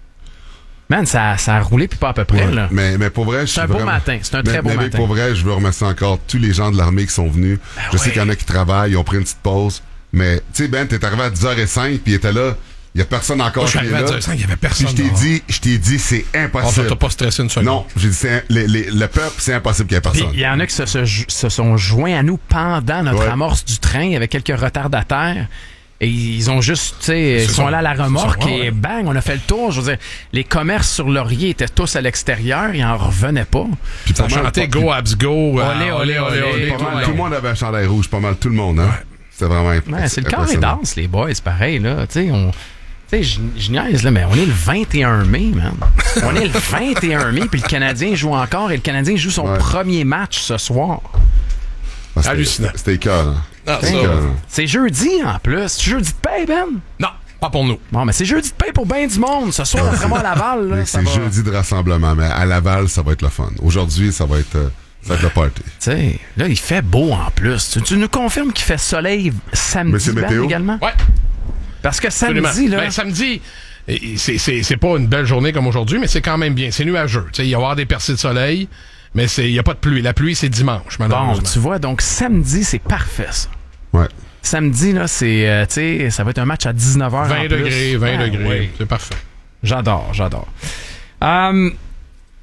Man, ça, ça a roulé puis pas à peu près. Ouais, là. Mais, mais pour vrai, je c'est un beau vraiment... matin. C'est un mais, très beau mais matin. Pour vrai, je veux remercier encore tous les gens de l'armée qui sont venus. Ben je ouais. sais qu'il y en a qui travaillent, ils ont pris une petite pause. Mais tu sais, Ben, t'es arrivé à dix heures cinq puis il était là. Il y a personne encore qui est là. Je suis arrivé à dix heures cinq, il y avait personne. Puis je t'ai dit, je t'ai dit, c'est impossible. Oh, t'as pas stressé une seconde. Non, j'ai dit, c'est, les, les, le peuple, c'est impossible qu'il y ait personne. Il y en a qui se, se, se sont joints à nous pendant notre ouais. amorce du train avec quelques retardataires. Et ils ont juste, tu sais, ils sont là à la remorque et bang, on a fait le tour. Je veux dire, les commerces sur Laurier étaient tous à l'extérieur, ils en revenaient pas. Puis ça chantait Go Abs Go. Olé, olé, olé. Tout le monde avait un chandail rouge, pas mal, tout le monde, hein. Ouais. C'était vraiment impressionnant. Ouais, c'est le corps et danse, les boys, c'est pareil, là. Tu sais, on. Tu sais, je niaise, là, mais on est le vingt et un mai, man. On est le vingt et un mai, puis le Canadien joue encore, et le Canadien joue son ouais. premier match ce soir. Ah, c'était, hallucinant. C'était écœurant. Ah, c'était ça. C'est jeudi, en plus. C'est jeudi de paye, Ben? Non, pas pour nous. Bon, mais c'est jeudi de paye pour ben du monde. Ce soir, vraiment à Laval, là. C'est va... jeudi de rassemblement, mais à Laval, ça va être le fun. Aujourd'hui, ça va être... Euh, Ça va être le party. Tu sais, là, il fait beau en plus. Tu, tu nous confirmes qu'il fait soleil samedi ben, également? Ouais. Parce que samedi, Absolument. là... Ben, samedi, c'est, c'est, c'est pas une belle journée comme aujourd'hui, mais c'est quand même bien. C'est nuageux. Tu sais, il va y avoir des percées de soleil, mais il n'y a pas de pluie. La pluie, c'est dimanche, malheureusement. Bon, tu vois, donc samedi, c'est parfait, ça. Ouais. Samedi, là, c'est, euh, tu sais, ça va être un match à dix-neuf heures vingt degrés, vingt ah, degrés. Oui. C'est parfait. J'adore, j'adore. Um,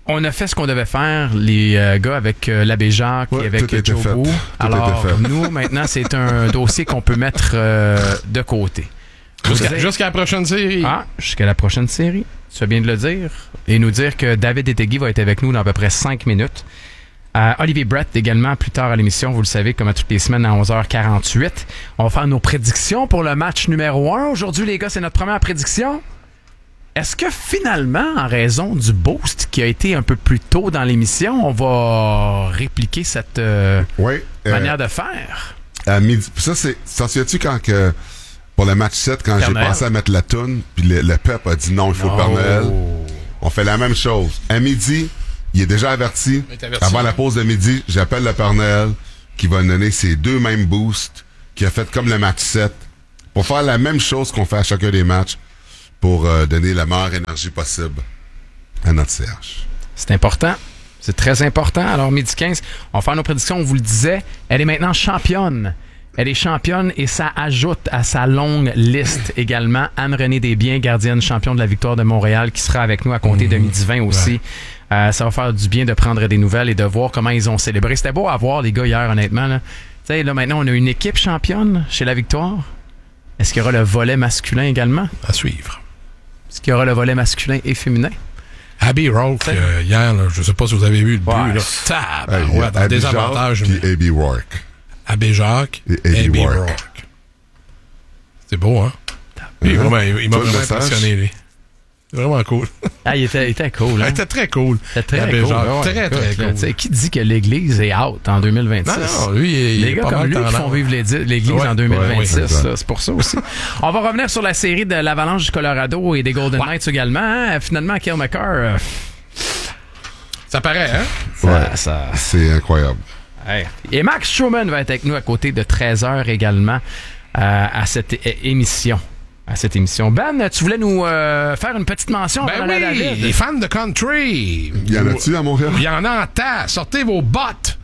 On a fait ce qu'on devait faire, les euh, gars, avec euh, l'abbé Jacques Ouais, et avec tout était Joe fait. Bou. Tout Alors, était fait. nous, maintenant, c'est un dossier qu'on peut mettre euh, de côté. Jusqu'à, jusqu'à la prochaine série. Ah, jusqu'à la prochaine série. Tu fais bien de le dire. Et nous dire que David Etegui va être avec nous dans à peu près cinq minutes. Euh, Olivier Brett également plus tard à l'émission, vous le savez, comme à toutes les semaines à onze heures quarante-huit. On va faire nos prédictions pour le match numéro un. Aujourd'hui, les gars, c'est notre première prédiction. Est-ce que finalement, en raison du boost qui a été un peu plus tôt dans l'émission, on va répliquer cette euh, oui, euh, manière de faire? À midi. Ça, c'est. T'en souviens-tu quand que. Pour le match sept, quand Père j'ai Noël. pensé à mettre la toune, puis le, le peuple a dit non, il faut Non. le Père Noël. On fait la même chose. À midi, il est déjà averti. Il est averti. Avant la pause de midi, j'appelle le Père Noël qui va donner ses deux mêmes boosts qui a fait comme le match sept pour faire la même chose qu'on fait à chacun des matchs pour euh, donner la meilleure énergie possible à notre C H. C'est important. C'est très important. Alors, midi quinze, on va faire nos prédictions. On vous le disait, elle est maintenant championne. Elle est championne et ça ajoute à sa longue liste également Anne-Renée Desbiens, gardienne championne de la victoire de Montréal, qui sera avec nous à compter de midi vingt aussi. Ouais. Euh, ça va faire du bien de prendre des nouvelles et de voir comment ils ont célébré. C'était beau à voir, les gars, hier, honnêtement. Là. Tu sais, là, maintenant, on a une équipe championne chez la victoire. Est-ce qu'il y aura le volet masculin également? À suivre. Est-ce qu'il y aura le volet masculin et féminin? Abby Rourke, euh, hier, là, je sais pas si vous avez vu le but. Ouais. Là. Tab, Hey, ouais, dans Abby des Jacques avantages. puis Abby Rourke. Abbé Jacques et et Abby Abby Rourke. Rourke. C'est beau, hein? Il, Uh-huh. vraiment, il, il m'a Toi, le vraiment message? impressionné, lui. C'est vraiment cool. Ah, il était, il était cool. Hein? Il était très cool. C'était très Abbé cool. Jacques, Ouais, très, écoute, très là, cool. tu sais, qui dit que l'Église est out en deux mille vingt-six? Non, non, lui, il, il les est gars pas comme mal lui qui tendance. font vivre l'Édi- l'Église Ouais, en deux mille vingt-six, ouais, ouais, ça, c'est pour ça aussi. On va revenir sur la série de l'Avalanche du Colorado et des Golden Ouais. Knights également. Hein? Finalement, Kyle McCarr, euh, Ça paraît, hein? ça, Ouais. ça- C'est incroyable. Hey. Et Max Stroman va être avec nous à côté de treize heures également euh, à cette é- émission. À cette émission. Ben, tu voulais nous euh, faire une petite mention Ben avant d'aller à oui, David. les fans de country. Il y en a-tu à Montréal? Il y en a en tas. Sortez vos bottes.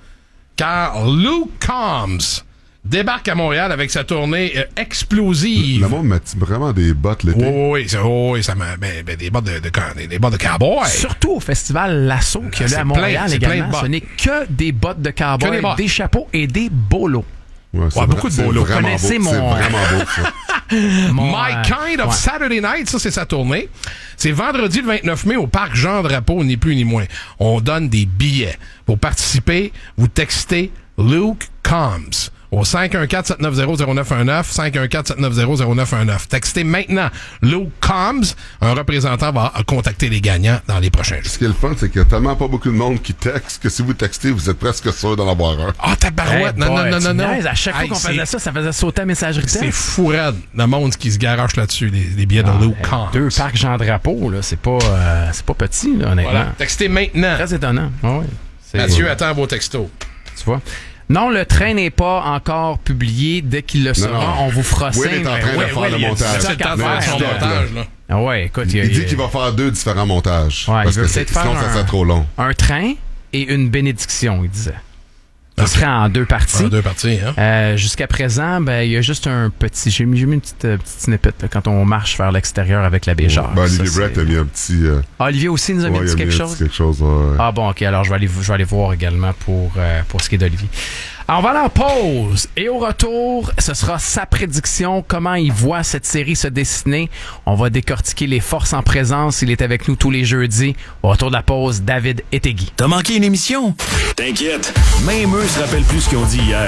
Car Luke Combs débarque à Montréal avec sa tournée euh, explosive. Le monde met vraiment des bottes l'été. Oui, oui, oui, ça, oh, oui, ça m'a, ben, ben, des bottes de, de, de, des bottes de cowboy. Surtout au festival Lasso qu'il y a C'est là à plein, Montréal c'est plein de également. bottes. Ce n'est que des bottes de Que cowboy, des des, bottes. chapeaux et des bolos. Ouais, c'est Ouais, vra- beaucoup de c'est bolos. vraiment Connaissez beau. mon- C'est vraiment beau, ça. Mon, My euh, Kind of ouais. Saturday Night, ça c'est sa tournée. C'est vendredi le vingt-neuf mai au parc Jean Drapeau, ni plus ni moins. On donne des billets. Pour participer, vous textez Luke Combs au cinq un quatre, sept neuf zéro, zéro neuf un neuf, cinq un quatre, sept neuf zéro, zéro neuf un neuf. Textez maintenant Luke Combs. Un représentant va contacter les gagnants dans les prochains jours. Ce qui est le fun, c'est qu'il y a tellement pas beaucoup de monde qui texte que si vous textez, vous êtes presque sûr d'en avoir un. Ah, tabarouette! Hey non, boy, non, non, tu non, non. niaises, À chaque fois Hey, qu'on c'est- faisait ça, ça faisait sauter la messagerie C'est texte. fou raide, le monde qui se garoche là-dessus, les, les billets de Luke Hey, Combs. Deux parcs Jean Drapeau, là, c'est pas, euh, c'est pas petit, là, honnêtement. Voilà. Textez maintenant. Très étonnant. Ah ouais. C'est- Mathieu attend vos textos. Tu vois. Non, le train n'est pas encore publié. Dès qu'il le sera, non. on vous fera Will signe. est en train Ben de ouais, faire ouais, le il y a montage. du C'est stock le temps à de faire faire, son là. montage, là. Ah ouais, écoute, il, y a- Il dit il- qu'il va faire deux différents montages. Ouais, il parce veut que c'est- peut-être faire sinon, ça un- serait trop long. un train et une bénédiction, il disait. Ça Ok. serait en deux parties. En deux parties, hein? Euh, Jusqu'à présent, ben il y a juste un petit. J'ai mis, j'ai mis une petite, euh, petite snippet là, quand on marche vers l'extérieur avec l'abbé Jacques. Ben, Olivier Ça, Brett c'est- a mis un petit... euh, Ah, Olivier aussi nous a mis ouais, il dit a quelque mis un chose. petit quelque chose, ouais. Ah bon, ok, alors je vais aller, je vais aller voir également pour, euh, pour ce qui est d'Olivier. Alors, on va aller en pause. Et au retour, ce sera sa prédiction, comment il voit cette série se dessiner. On va décortiquer les forces en présence. Il est avec nous tous les jeudis. Au retour de la pause, David Etegui. T'as manqué une émission? T'inquiète, même eux se rappellent plus ce qu'ils ont dit hier.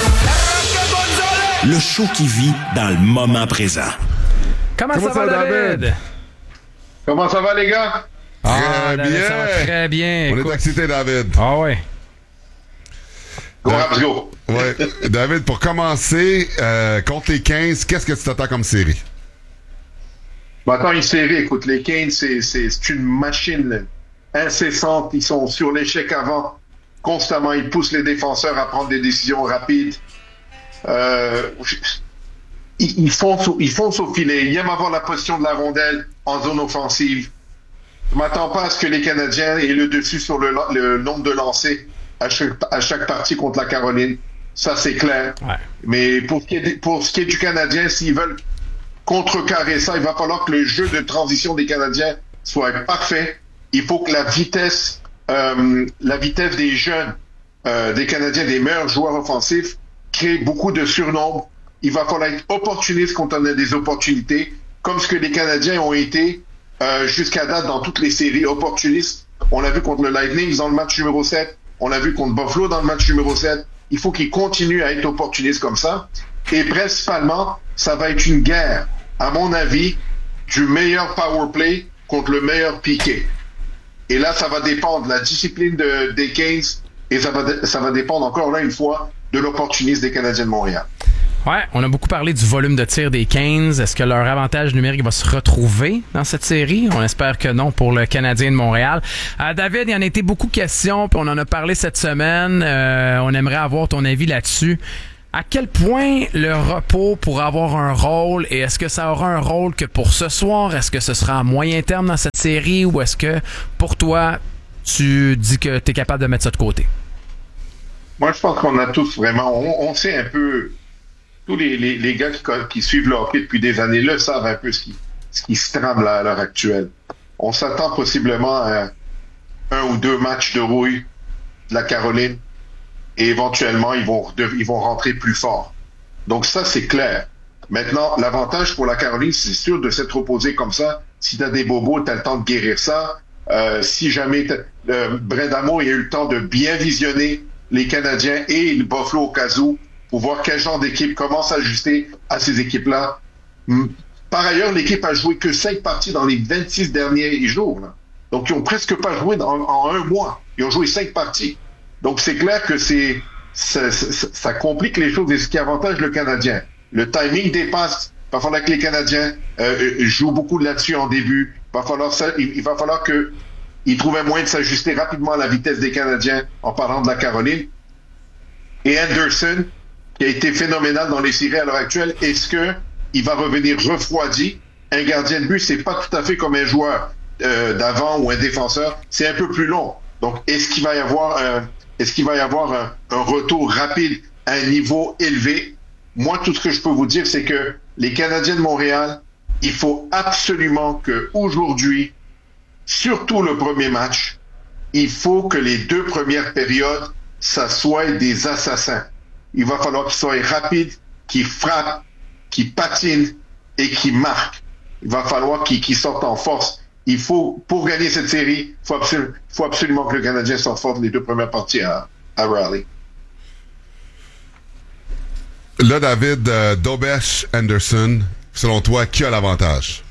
Le show qui vit dans le moment présent. Comment, Comment ça, ça, va, David? David? Comment ça va, les gars? Ah, Très David, bien. ça va très bien. On est Écoute. excité, David. Ah ouais. Go, Raps, go. Ouais. David, pour commencer, euh, contre les quinze, qu'est-ce que tu t'attends comme série? Maintenant, une série, écoute, les Canes, c'est, c'est, c'est une machine incessante. Ils sont sur l'échec avant. Constamment, ils poussent les défenseurs à prendre des décisions rapides. Euh, ils, ils, foncent au, ils foncent au filet. Ils aiment avoir la position de la rondelle en zone offensive. Je m'attends pas à ce que les Canadiens aient le dessus sur le, le nombre de lancers à chaque, à chaque partie contre la Caroline. Ça, c'est clair. Ouais. Mais pour ce qui est, pour ce qui est du Canadien, s'ils veulent contrecarrer ça, il va falloir que le jeu de transition des Canadiens soit parfait. Il faut que la vitesse, euh, la vitesse des jeunes, euh, des Canadiens, des meilleurs joueurs offensifs, crée beaucoup de surnombre. Il va falloir être opportuniste quand on a des opportunités, comme ce que les Canadiens ont été euh, jusqu'à date dans toutes les séries opportunistes. On l'a vu contre le Lightning dans le match numéro sept. On l'a vu contre Buffalo dans le match numéro sept. Il faut qu'ils continuent à être opportunistes comme ça. Et principalement, ça va être une guerre, à mon avis, du meilleur power play contre le meilleur piqué. Et là, ça va dépendre de la discipline de, des Canes et ça va, ça va dépendre encore là une fois de l'opportunisme des Canadiens de Montréal. Ouais, on a beaucoup parlé du volume de tir des Canes. Est-ce que leur avantage numérique va se retrouver dans cette série? On espère que non pour le Canadien de Montréal. Euh, David, il y en a été beaucoup de questions, puis on en a parlé cette semaine. Euh, on aimerait avoir ton avis là-dessus. À quel point le repos pourra avoir un rôle et est-ce que ça aura un rôle que pour ce soir? Est-ce que ce sera à moyen terme dans cette série ou est-ce que pour toi, tu dis que tu es capable de mettre ça de côté? Moi, je pense qu'on a tous vraiment... On, on sait un peu... Tous les, les, les gars qui, qui suivent le hockey depuis des années là savent un peu ce qui, ce qui se trame là, à l'heure actuelle. On s'attend possiblement à un ou deux matchs de rouille de la Caroline et éventuellement ils vont, ils vont rentrer plus fort. Donc ça, c'est clair. Maintenant, l'avantage pour la Caroline, c'est sûr de s'être opposé comme ça. Si tu as des bobos, tu as le temps de guérir ça. Euh, si jamais euh, Bredamo il a eu le temps de bien visionner les Canadiens et le Buffalo au cas où, pour voir quel genre d'équipe, comment s'ajuster à ces équipes-là. Par ailleurs, l'équipe a joué que cinq parties dans les vingt-six derniers jours. Là. Donc, ils ont presque pas joué dans, en un mois. Ils ont joué cinq parties. Donc, c'est clair que c'est ça, ça, ça complique les choses et ce qui avantage le Canadien. Le timing des passes, il va falloir que les Canadiens euh, jouent beaucoup là-dessus en début. Il va falloir, ça, il, il va falloir que ils trouvent un moyen de s'ajuster rapidement à la vitesse des Canadiens en parlant de la Caroline. Et Anderson, qui a été phénoménal dans les séries à l'heure actuelle, est-ce que il va revenir refroidi? Un gardien de but, c'est pas tout à fait comme un joueur euh, d'avant ou un défenseur, c'est un peu plus long. Donc, est-ce qu'il va y avoir un, est-ce qu'il va y avoir un, un retour rapide à un niveau élevé? Moi, tout ce que je peux vous dire, c'est que les Canadiens de Montréal, il faut absolument que aujourd'hui, surtout le premier match, il faut que les deux premières périodes, ça soit des assassins. Il va falloir qu'ils soient rapides, qu'ils frappent, qu'ils patinent et qu'ils marquent. Il va falloir qu'ils, qu'ils sortent en force. Il faut, pour gagner cette série, il faut, absolu, faut absolument que le Canadien sorte fort les deux premières parties à, à Raleigh. Là, David, euh, Dobesh, Anderson, selon toi, qui a l'avantage?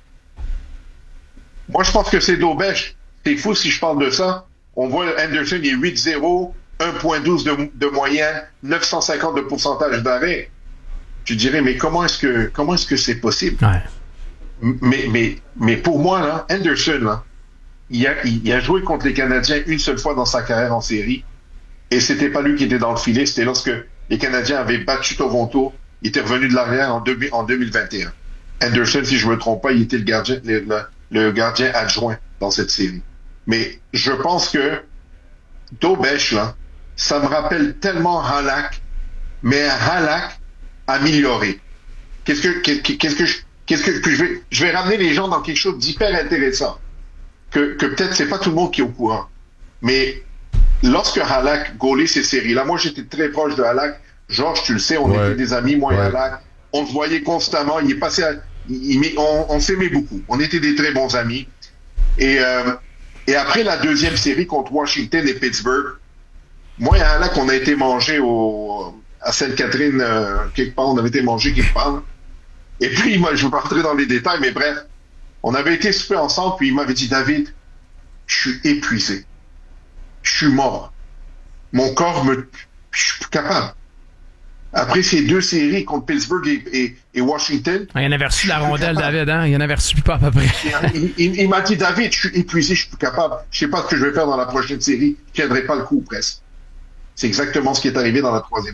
Moi, je pense que c'est Dobesh. C'est fou si je parle de ça. On voit Anderson, il est huit zéro. un virgule douze de, de moyenne, neuf cent cinquante de pourcentage d'arrêt. Tu dirais, mais comment est-ce que comment est-ce que c'est possible? Ouais. Mais, mais, mais pour moi, là, Anderson, là, il a, il a joué contre les Canadiens une seule fois dans sa carrière en série. Et c'était pas lui qui était dans le filet, c'était lorsque les Canadiens avaient battu Toronto. Il était revenu de l'arrière en, deux, en deux mille vingt et un. Anderson, si je me trompe pas, il était le gardien, le, le, le gardien adjoint dans cette série. Mais je pense que Dobesh, là, ça me rappelle tellement Halak, mais Halak amélioré. Qu'est-ce que, qu'est-ce que, je, qu'est-ce que, que je vais, je vais ramener les gens dans quelque chose d'hyper intéressant. Que, que peut-être c'est pas tout le monde qui est au courant. Mais lorsque Halak gaulait ces séries-là, moi j'étais très proche de Halak. Georges, tu le sais, on ouais. était des amis, moi ouais. et Halak. On se voyait constamment. Il est passé à, il, il, on, on s'aimait beaucoup. On était des très bons amis. Et, euh, et après la deuxième série contre Washington et Pittsburgh, moi et Halak, on a été manger au, à Sainte-Catherine, euh, quelque part, on avait été manger quelque part. Et puis, moi, je ne vais pas rentrer dans les détails, mais bref, on avait été souper ensemble, puis il m'avait dit, David, je suis épuisé. Je suis mort. Mon corps me... Je suis plus capable. Après ces deux séries contre Pittsburgh et, et, et Washington... Il y en avait reçu la rondelle, David, hein? Il y en avait reçu pas à peu près. il, il, il m'a dit, David, je suis épuisé, je suis plus capable. Je sais pas ce que je vais faire dans la prochaine série. Je tiendrai pas le coup, presque. C'est exactement ce qui est arrivé dans la troisième.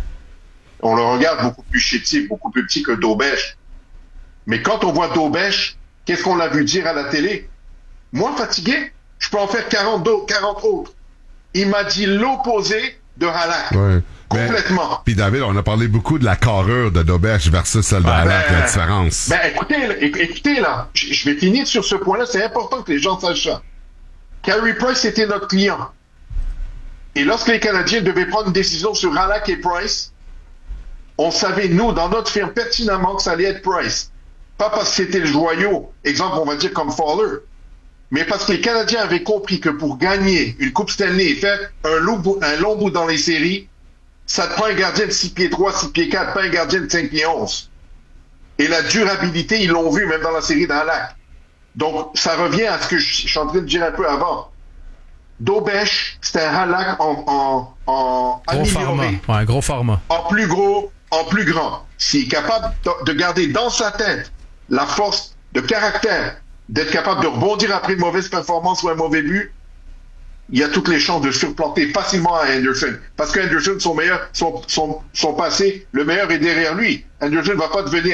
On le regarde beaucoup plus chétif, beaucoup plus petit que Dobesh. Mais quand on voit Dobesh, qu'est-ce qu'on l'a vu dire à la télé? Moi, fatigué, je peux en faire quarante, quarante autres. Il m'a dit l'opposé de Halak. Ouais. Complètement. Puis David, on a parlé beaucoup de la carrure de Dobesh versus celle de ben, Halak, la différence. Ben écoutez, là, écoutez là, je vais finir sur ce point-là, c'est important que les gens sachent ça. Carey Price était notre client. Et lorsque les Canadiens devaient prendre une décision sur Halak et Price, on savait, nous, dans notre firme, pertinemment que ça allait être Price. Pas parce que c'était le joyau, exemple, on va dire comme Fowler, mais parce que les Canadiens avaient compris que pour gagner une Coupe Stanley et faire un long bout, un long bout dans les séries, ça te prend un gardien de six pieds trois, six pieds quatre, pas un gardien de cinq pieds onze. Et la durabilité, ils l'ont vu même dans la série d'Halak. Donc, ça revient à ce que je, je suis en train de dire un peu avant. Dobèche, c'est un Halak en, en, en gros format. Ouais, gros format. En plus gros, en plus grand. S'il est capable de garder dans sa tête la force de caractère, d'être capable de rebondir après une mauvaise performance ou un mauvais but, il y a toutes les chances de surplanter facilement à Anderson. Parce qu'Anderson, son meilleur, son, son, son passé, le meilleur est derrière lui. Anderson ne va pas devenir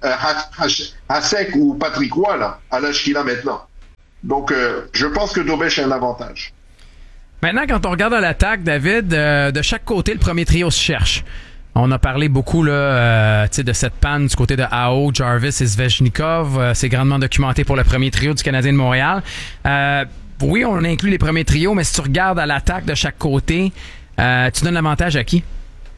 Hasek ou Patrick Roy, là, à l'âge qu'il a maintenant. Donc, euh, je pense que Dobèche a un avantage. Maintenant, quand on regarde à l'attaque, David, euh, de chaque côté, le premier trio se cherche. On a parlé beaucoup là, euh, de cette panne du côté de Aho, Jarvis et Svechnikov. Euh, c'est grandement documenté pour le premier trio du Canadien de Montréal. Euh, oui, on inclut les premiers trios, mais si tu regardes à l'attaque de chaque côté, euh, tu donnes l'avantage à qui?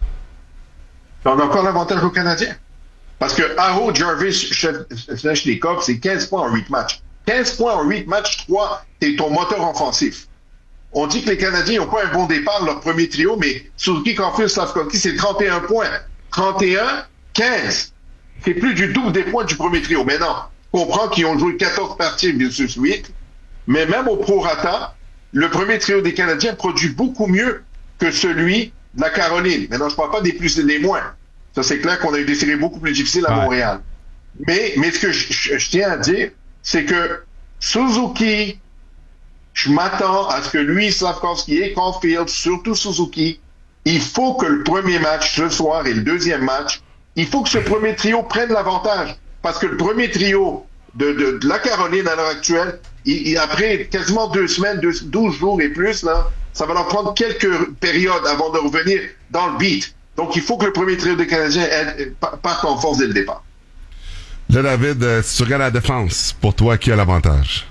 On a encore l'avantage aux Canadiens. Parce que Aho, Jarvis, Svechnikov, c'est quinze points en huit matchs. quinze points en huit matchs, trois, c'est ton moteur offensif. On dit que les Canadiens n'ont pas un bon départ, leur premier trio, mais Suzuki, Caulfield, Slavkovski, c'est trente et un points. trente et un, quinze. C'est plus du double des points du premier trio. Maintenant, je comprends qu'ils ont joué quatorze parties versus huit, mais même au prorata, le premier trio des Canadiens produit beaucoup mieux que celui de la Caroline. Maintenant, je ne parle pas des plus et des moins. Ça, c'est clair qu'on a eu des séries beaucoup plus difficiles à ouais. Montréal. Mais, mais ce que je, je, je tiens à dire, c'est que Suzuki, je m'attends à ce que lui, Slavkovski et Caulfield, surtout Suzuki, il faut que le premier match ce soir et le deuxième match, il faut que ce premier trio prenne l'avantage. Parce que le premier trio de, de, de la Caroline à l'heure actuelle, il, il, après quasiment deux semaines, deux, douze jours et plus, là, ça va leur prendre quelques périodes avant de revenir dans le beat. Donc, il faut que le premier trio des Canadiens parte en force dès le départ. Là, David, euh, si tu regardes la défense, pour toi, qui a l'avantage?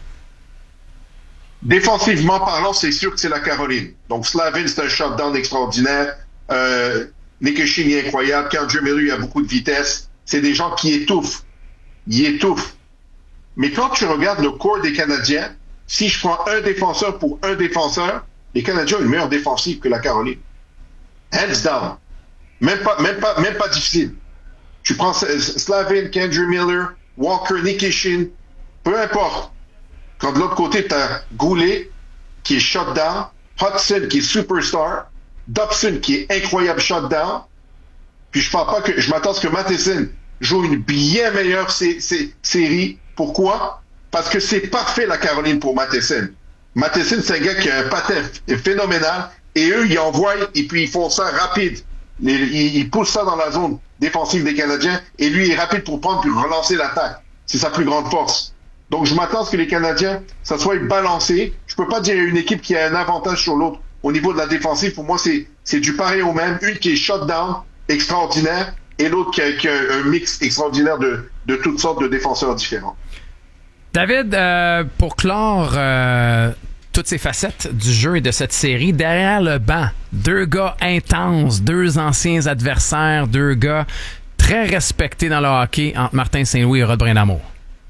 Défensivement parlant, c'est sûr que c'est la Caroline. Donc, Slavin, c'est un shutdown extraordinaire. Euh, Nikishin est incroyable. Kendra Miller, il a beaucoup de vitesse. C'est des gens qui étouffent. Ils étouffent. Mais quand tu regardes le corps des Canadiens, si je prends un défenseur pour un défenseur, les Canadiens ont une meilleure défensive que la Caroline. Hands down. Même pas, même pas, même pas difficile. Tu prends Slavin, Kendra Miller, Walker, Nikishin, peu importe. Quand de l'autre côté, tu as Goulet, qui est shutdown, Hudson, qui est superstar, Dobson, qui est incroyable shutdown, puis je parle pas que, je m'attends à ce que Matheson joue une bien meilleure sé- sé- série. Pourquoi? Parce que c'est parfait, la Caroline, pour Matheson. Matheson, c'est un gars qui a un patin phénoménal, et eux, ils envoient, et puis ils font ça rapide. Ils, ils, ils poussent ça dans la zone défensive des Canadiens, et lui, il est rapide pour prendre puis relancer l'attaque. C'est sa plus grande force. Donc, je m'attends à ce que les Canadiens, ça soit balancé. Je peux pas dire une équipe qui a un avantage sur l'autre. Au niveau de la défensive, pour moi, c'est, c'est du pareil au même. Une qui est shutdown, extraordinaire, et l'autre qui a, qui a un mix extraordinaire de, de toutes sortes de défenseurs différents. David, euh, pour clore euh, toutes ces facettes du jeu et de cette série, derrière le banc, deux gars intenses, deux anciens adversaires, deux gars très respectés dans le hockey entre Martin Saint-Louis et Rod Brindamour.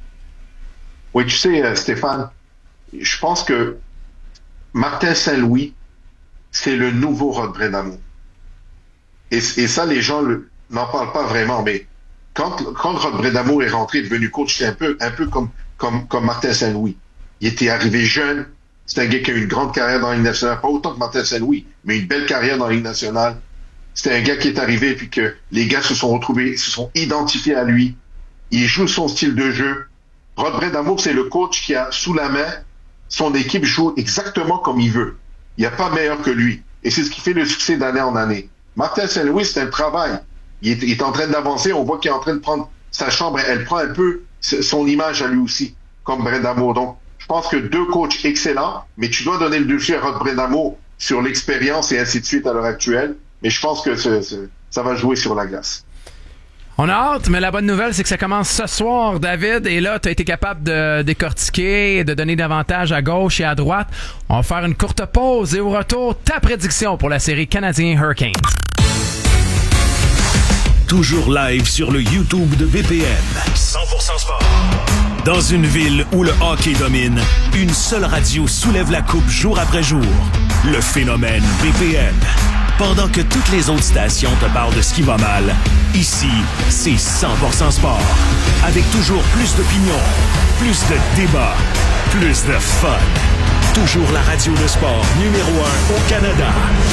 Oui, tu sais, euh, Stéphane, je pense que Martin Saint-Louis, c'est le nouveau Rod Brindamour. Et, et ça, les gens le, n'en parlent pas vraiment, mais quand, quand Rod Brindamour est rentré, devenu coach, c'est un peu, un peu comme, comme, comme Martin Saint-Louis. Il était arrivé jeune, c'est un gars qui a eu une grande carrière dans la Ligue nationale, pas autant que Martin Saint-Louis, mais une belle carrière dans la Ligue nationale. C'est un gars qui est arrivé, puis que les gars se sont retrouvés, se sont identifiés à lui. Il joue son style de jeu. Rod Brindamour, c'est le coach qui a sous la main, son équipe joue exactement comme il veut. Il n'y a pas meilleur que lui. Et c'est ce qui fait le succès d'année en année. Martin Saint-Louis, c'est un travail. Il est, il est en train d'avancer. On voit qu'il est en train de prendre sa chambre. Elle prend un peu son image à lui aussi, comme Brindamour. Donc, je pense que deux coachs excellents, mais tu dois donner le dessus à Rod Brindamour sur l'expérience et ainsi de suite à l'heure actuelle. Mais je pense que ce, ce, ça va jouer sur la glace. On a hâte, mais la bonne nouvelle, c'est que ça commence ce soir, David. Et là, tu as été capable de décortiquer, de donner davantage à gauche et à droite. On va faire une courte pause et au retour, ta prédiction pour la série Canadien Hurricanes. Toujours live sur le YouTube de B P M. cent pour cent sport. Dans une ville où le hockey domine, une seule radio soulève la coupe jour après jour. Le phénomène B P M. Pendant que toutes les autres stations te parlent de ce qui va mal, ici, c'est cent pour cent sport. Avec toujours plus d'opinions, plus de débats, plus de fun. Toujours la radio de sport numéro un au Canada.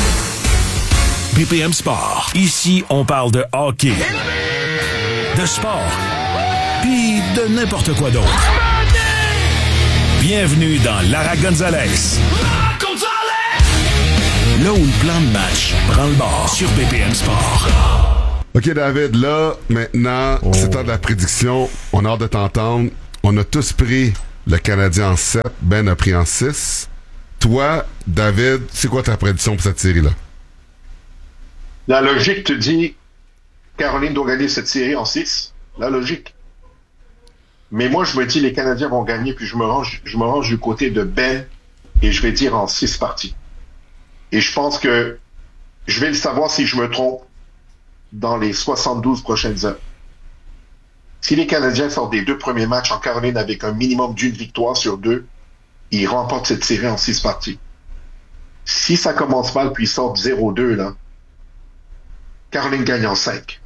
B P M Sport. Ici, on parle de hockey, de sport, puis de n'importe quoi d'autre. Bienvenue dans Lara Gonzalez. Là où le plan de match prend le bord sur B P M Sport. OK, David, là, maintenant, oh. c'est temps de la prédiction. On a hâte de t'entendre. On a tous pris le Canadien en sept. Ben a pris en six. Toi, David, c'est quoi ta prédiction pour cette série-là? La logique te dit Caroline doit gagner cette série en six. La logique. Mais moi, je me dis les Canadiens vont gagner, puis je me range, je me range du côté de Ben et je vais dire en six parties. Et je pense que je vais le savoir si je me trompe dans les soixante-douze prochaines heures. Si les Canadiens sortent des deux premiers matchs en Caroline avec un minimum d'une victoire sur deux, ils remportent cette série en six parties. Si ça commence mal puis ils sortent zéro deux, là, Caroline gagne en cinq.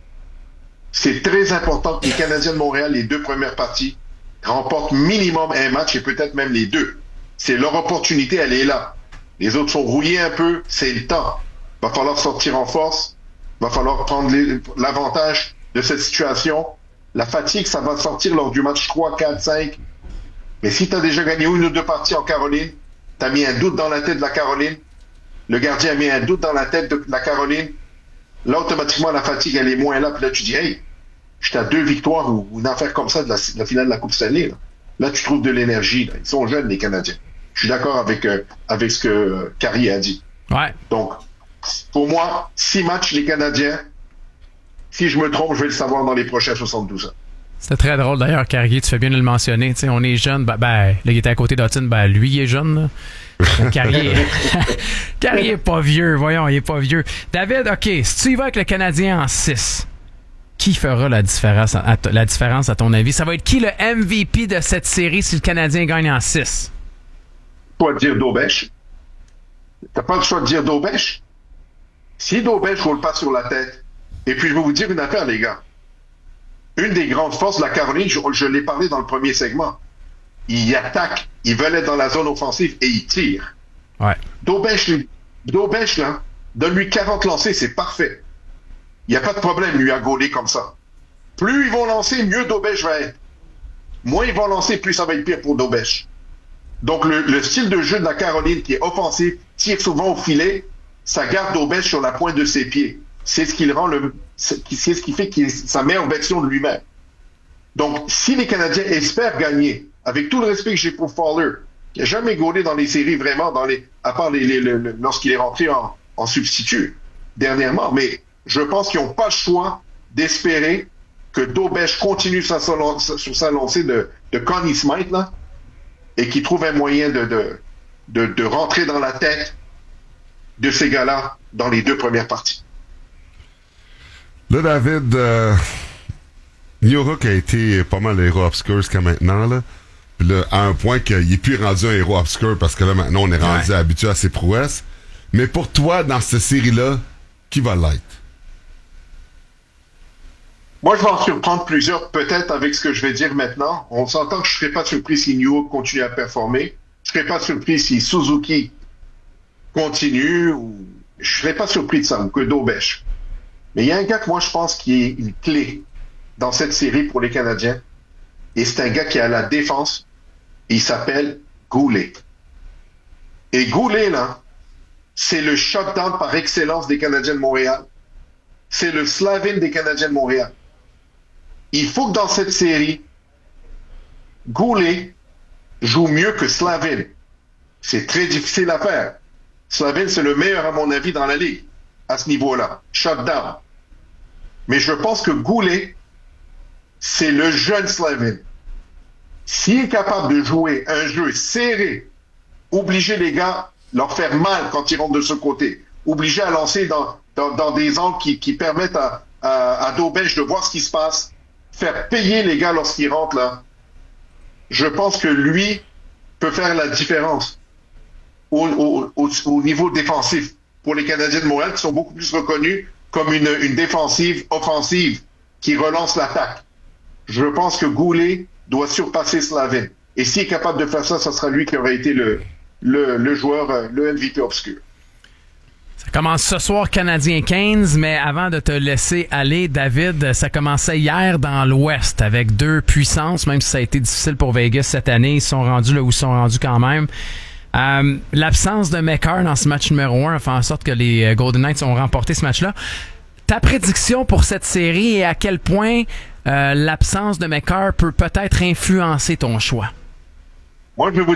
C'est très important que les Canadiens de Montréal, les deux premières parties, remportent minimum un match et peut-être même les deux. C'est leur opportunité, elle est là. Les autres sont rouillés un peu, c'est le temps. Va falloir sortir en force, va falloir prendre les, l'avantage de cette situation. La fatigue, ça va sortir lors du match trois, quatre, cinq. Mais si tu as déjà gagné une ou deux parties en Caroline, tu as mis un doute dans la tête de la Caroline, le gardien a mis un doute dans la tête de la Caroline, là, automatiquement, la fatigue, elle est moins là. Puis là, tu dis, hey, j'étais à deux victoires ou, ou une affaire comme ça de la, de la finale de la Coupe Stanley. Là, là tu trouves de l'énergie. Là. Ils sont jeunes, les Canadiens. Je suis d'accord avec, euh, avec ce que euh, Carrier a dit. Ouais. Donc, pour moi, six matchs, les Canadiens. Si je me trompe, je vais le savoir dans les prochains soixante-douze ans. C'était très drôle d'ailleurs, Carrier, tu fais bien de le mentionner. Tu sais, on est jeune. Ben, ben, là, il était à côté d'Hutton. Ben, lui, il est jeune. Là. Carrier. Carrier est pas vieux. Voyons, il est pas vieux. David, OK, si tu y vas avec le Canadien en six, qui fera la différence à, à, la différence à ton avis? Ça va être qui le M V P de cette série si le Canadien gagne en six? Pas dire Daubèche. T'as pas le choix de dire Daubèche. Si Daubèche roule pas sur la tête, et puis je vais vous dire une affaire, les gars. Une des grandes forces de la Caroline, je, je l'ai parlé dans le premier segment. Ils attaquent, ils veulent être dans la zone offensive et ils tirent. Ouais. Daubèche, Daubèche, là, donne-lui quarante lancers, c'est parfait. Il n'y a pas de problème, lui, à gauler comme ça. Plus ils vont lancer, mieux Daubèche va être. Moins ils vont lancer, plus ça va être pire pour Daubèche. Donc, le, le style de jeu de la Caroline, qui est offensif, tire souvent au filet, ça garde Daubèche sur la pointe de ses pieds. C'est ce qui le rend le, c'est, c'est ce qui fait qu'il est sa meilleure version de lui-même. Donc, si les Canadiens espèrent gagner, avec tout le respect que j'ai pour Fowler, qui n'a jamais gaulé dans les séries vraiment, dans les, à part les, les, les, les, lorsqu'il est rentré en, en substitut dernièrement, mais je pense qu'ils n'ont pas le choix d'espérer que Daubèche continue sa, sur sa lancée de, de Connie Smythe, là, et qu'il trouve un moyen de, de, de, de rentrer dans la tête de ces gars-là dans les deux premières parties. Là, David, euh, New York a été pas mal héros obscur jusqu'à maintenant, là. Puis là, à un point qu'il n'est plus rendu un héros obscur parce que là, maintenant, on est rendu ouais. habitué à ses prouesses. Mais pour toi, dans cette série-là, qui va l'être? Moi, je vais en surprendre plusieurs, peut-être avec ce que je vais dire maintenant. On s'entend que je ne serais pas surpris si New York continue à performer. Je ne serais pas surpris si Suzuki continue, ou je ne serais pas surpris de ça, ou que Daubèche. Mais il y a un gars que moi, je pense qui est une clé dans cette série pour les Canadiens. Et c'est un gars qui est à la défense. Et il s'appelle Goulet. Et Goulet, là, c'est le shutdown par excellence des Canadiens de Montréal. C'est le Slavin des Canadiens de Montréal. Il faut que dans cette série, Goulet joue mieux que Slavin. C'est très difficile à faire. Slavin, c'est le meilleur, à mon avis, dans la ligue, à ce niveau-là. Shutdown. Mais je pense que Goulet, c'est le jeune Slavin. S'il est capable de jouer un jeu serré, obliger les gars, leur faire mal quand ils rentrent de ce côté, obliger à lancer dans, dans, dans des angles qui, qui permettent à, à, à Daubèche de voir ce qui se passe, faire payer les gars lorsqu'ils rentrent là, je pense que lui peut faire la différence au, au, au, au niveau défensif pour les Canadiens de Montréal qui sont beaucoup plus reconnus comme une, une défensive offensive qui relance l'attaque. Je pense que Goulet doit surpasser Slavin. Et s'il est capable de faire ça, ce sera lui qui aurait été le, le, le joueur, le M V P obscur. Ça commence ce soir, Canadien quinze, mais avant de te laisser aller, David, ça commençait hier dans l'Ouest avec deux puissances, même si ça a été difficile pour Vegas cette année. Ils sont rendus là où ils sont rendus quand même. Euh, l'absence de Makar dans ce match numéro un a fait en sorte que les Golden Knights ont remporté ce match-là. Ta prédiction pour cette série et à quel point euh, l'absence de Makar peut peut-être influencer ton choix? Moi, je vais vous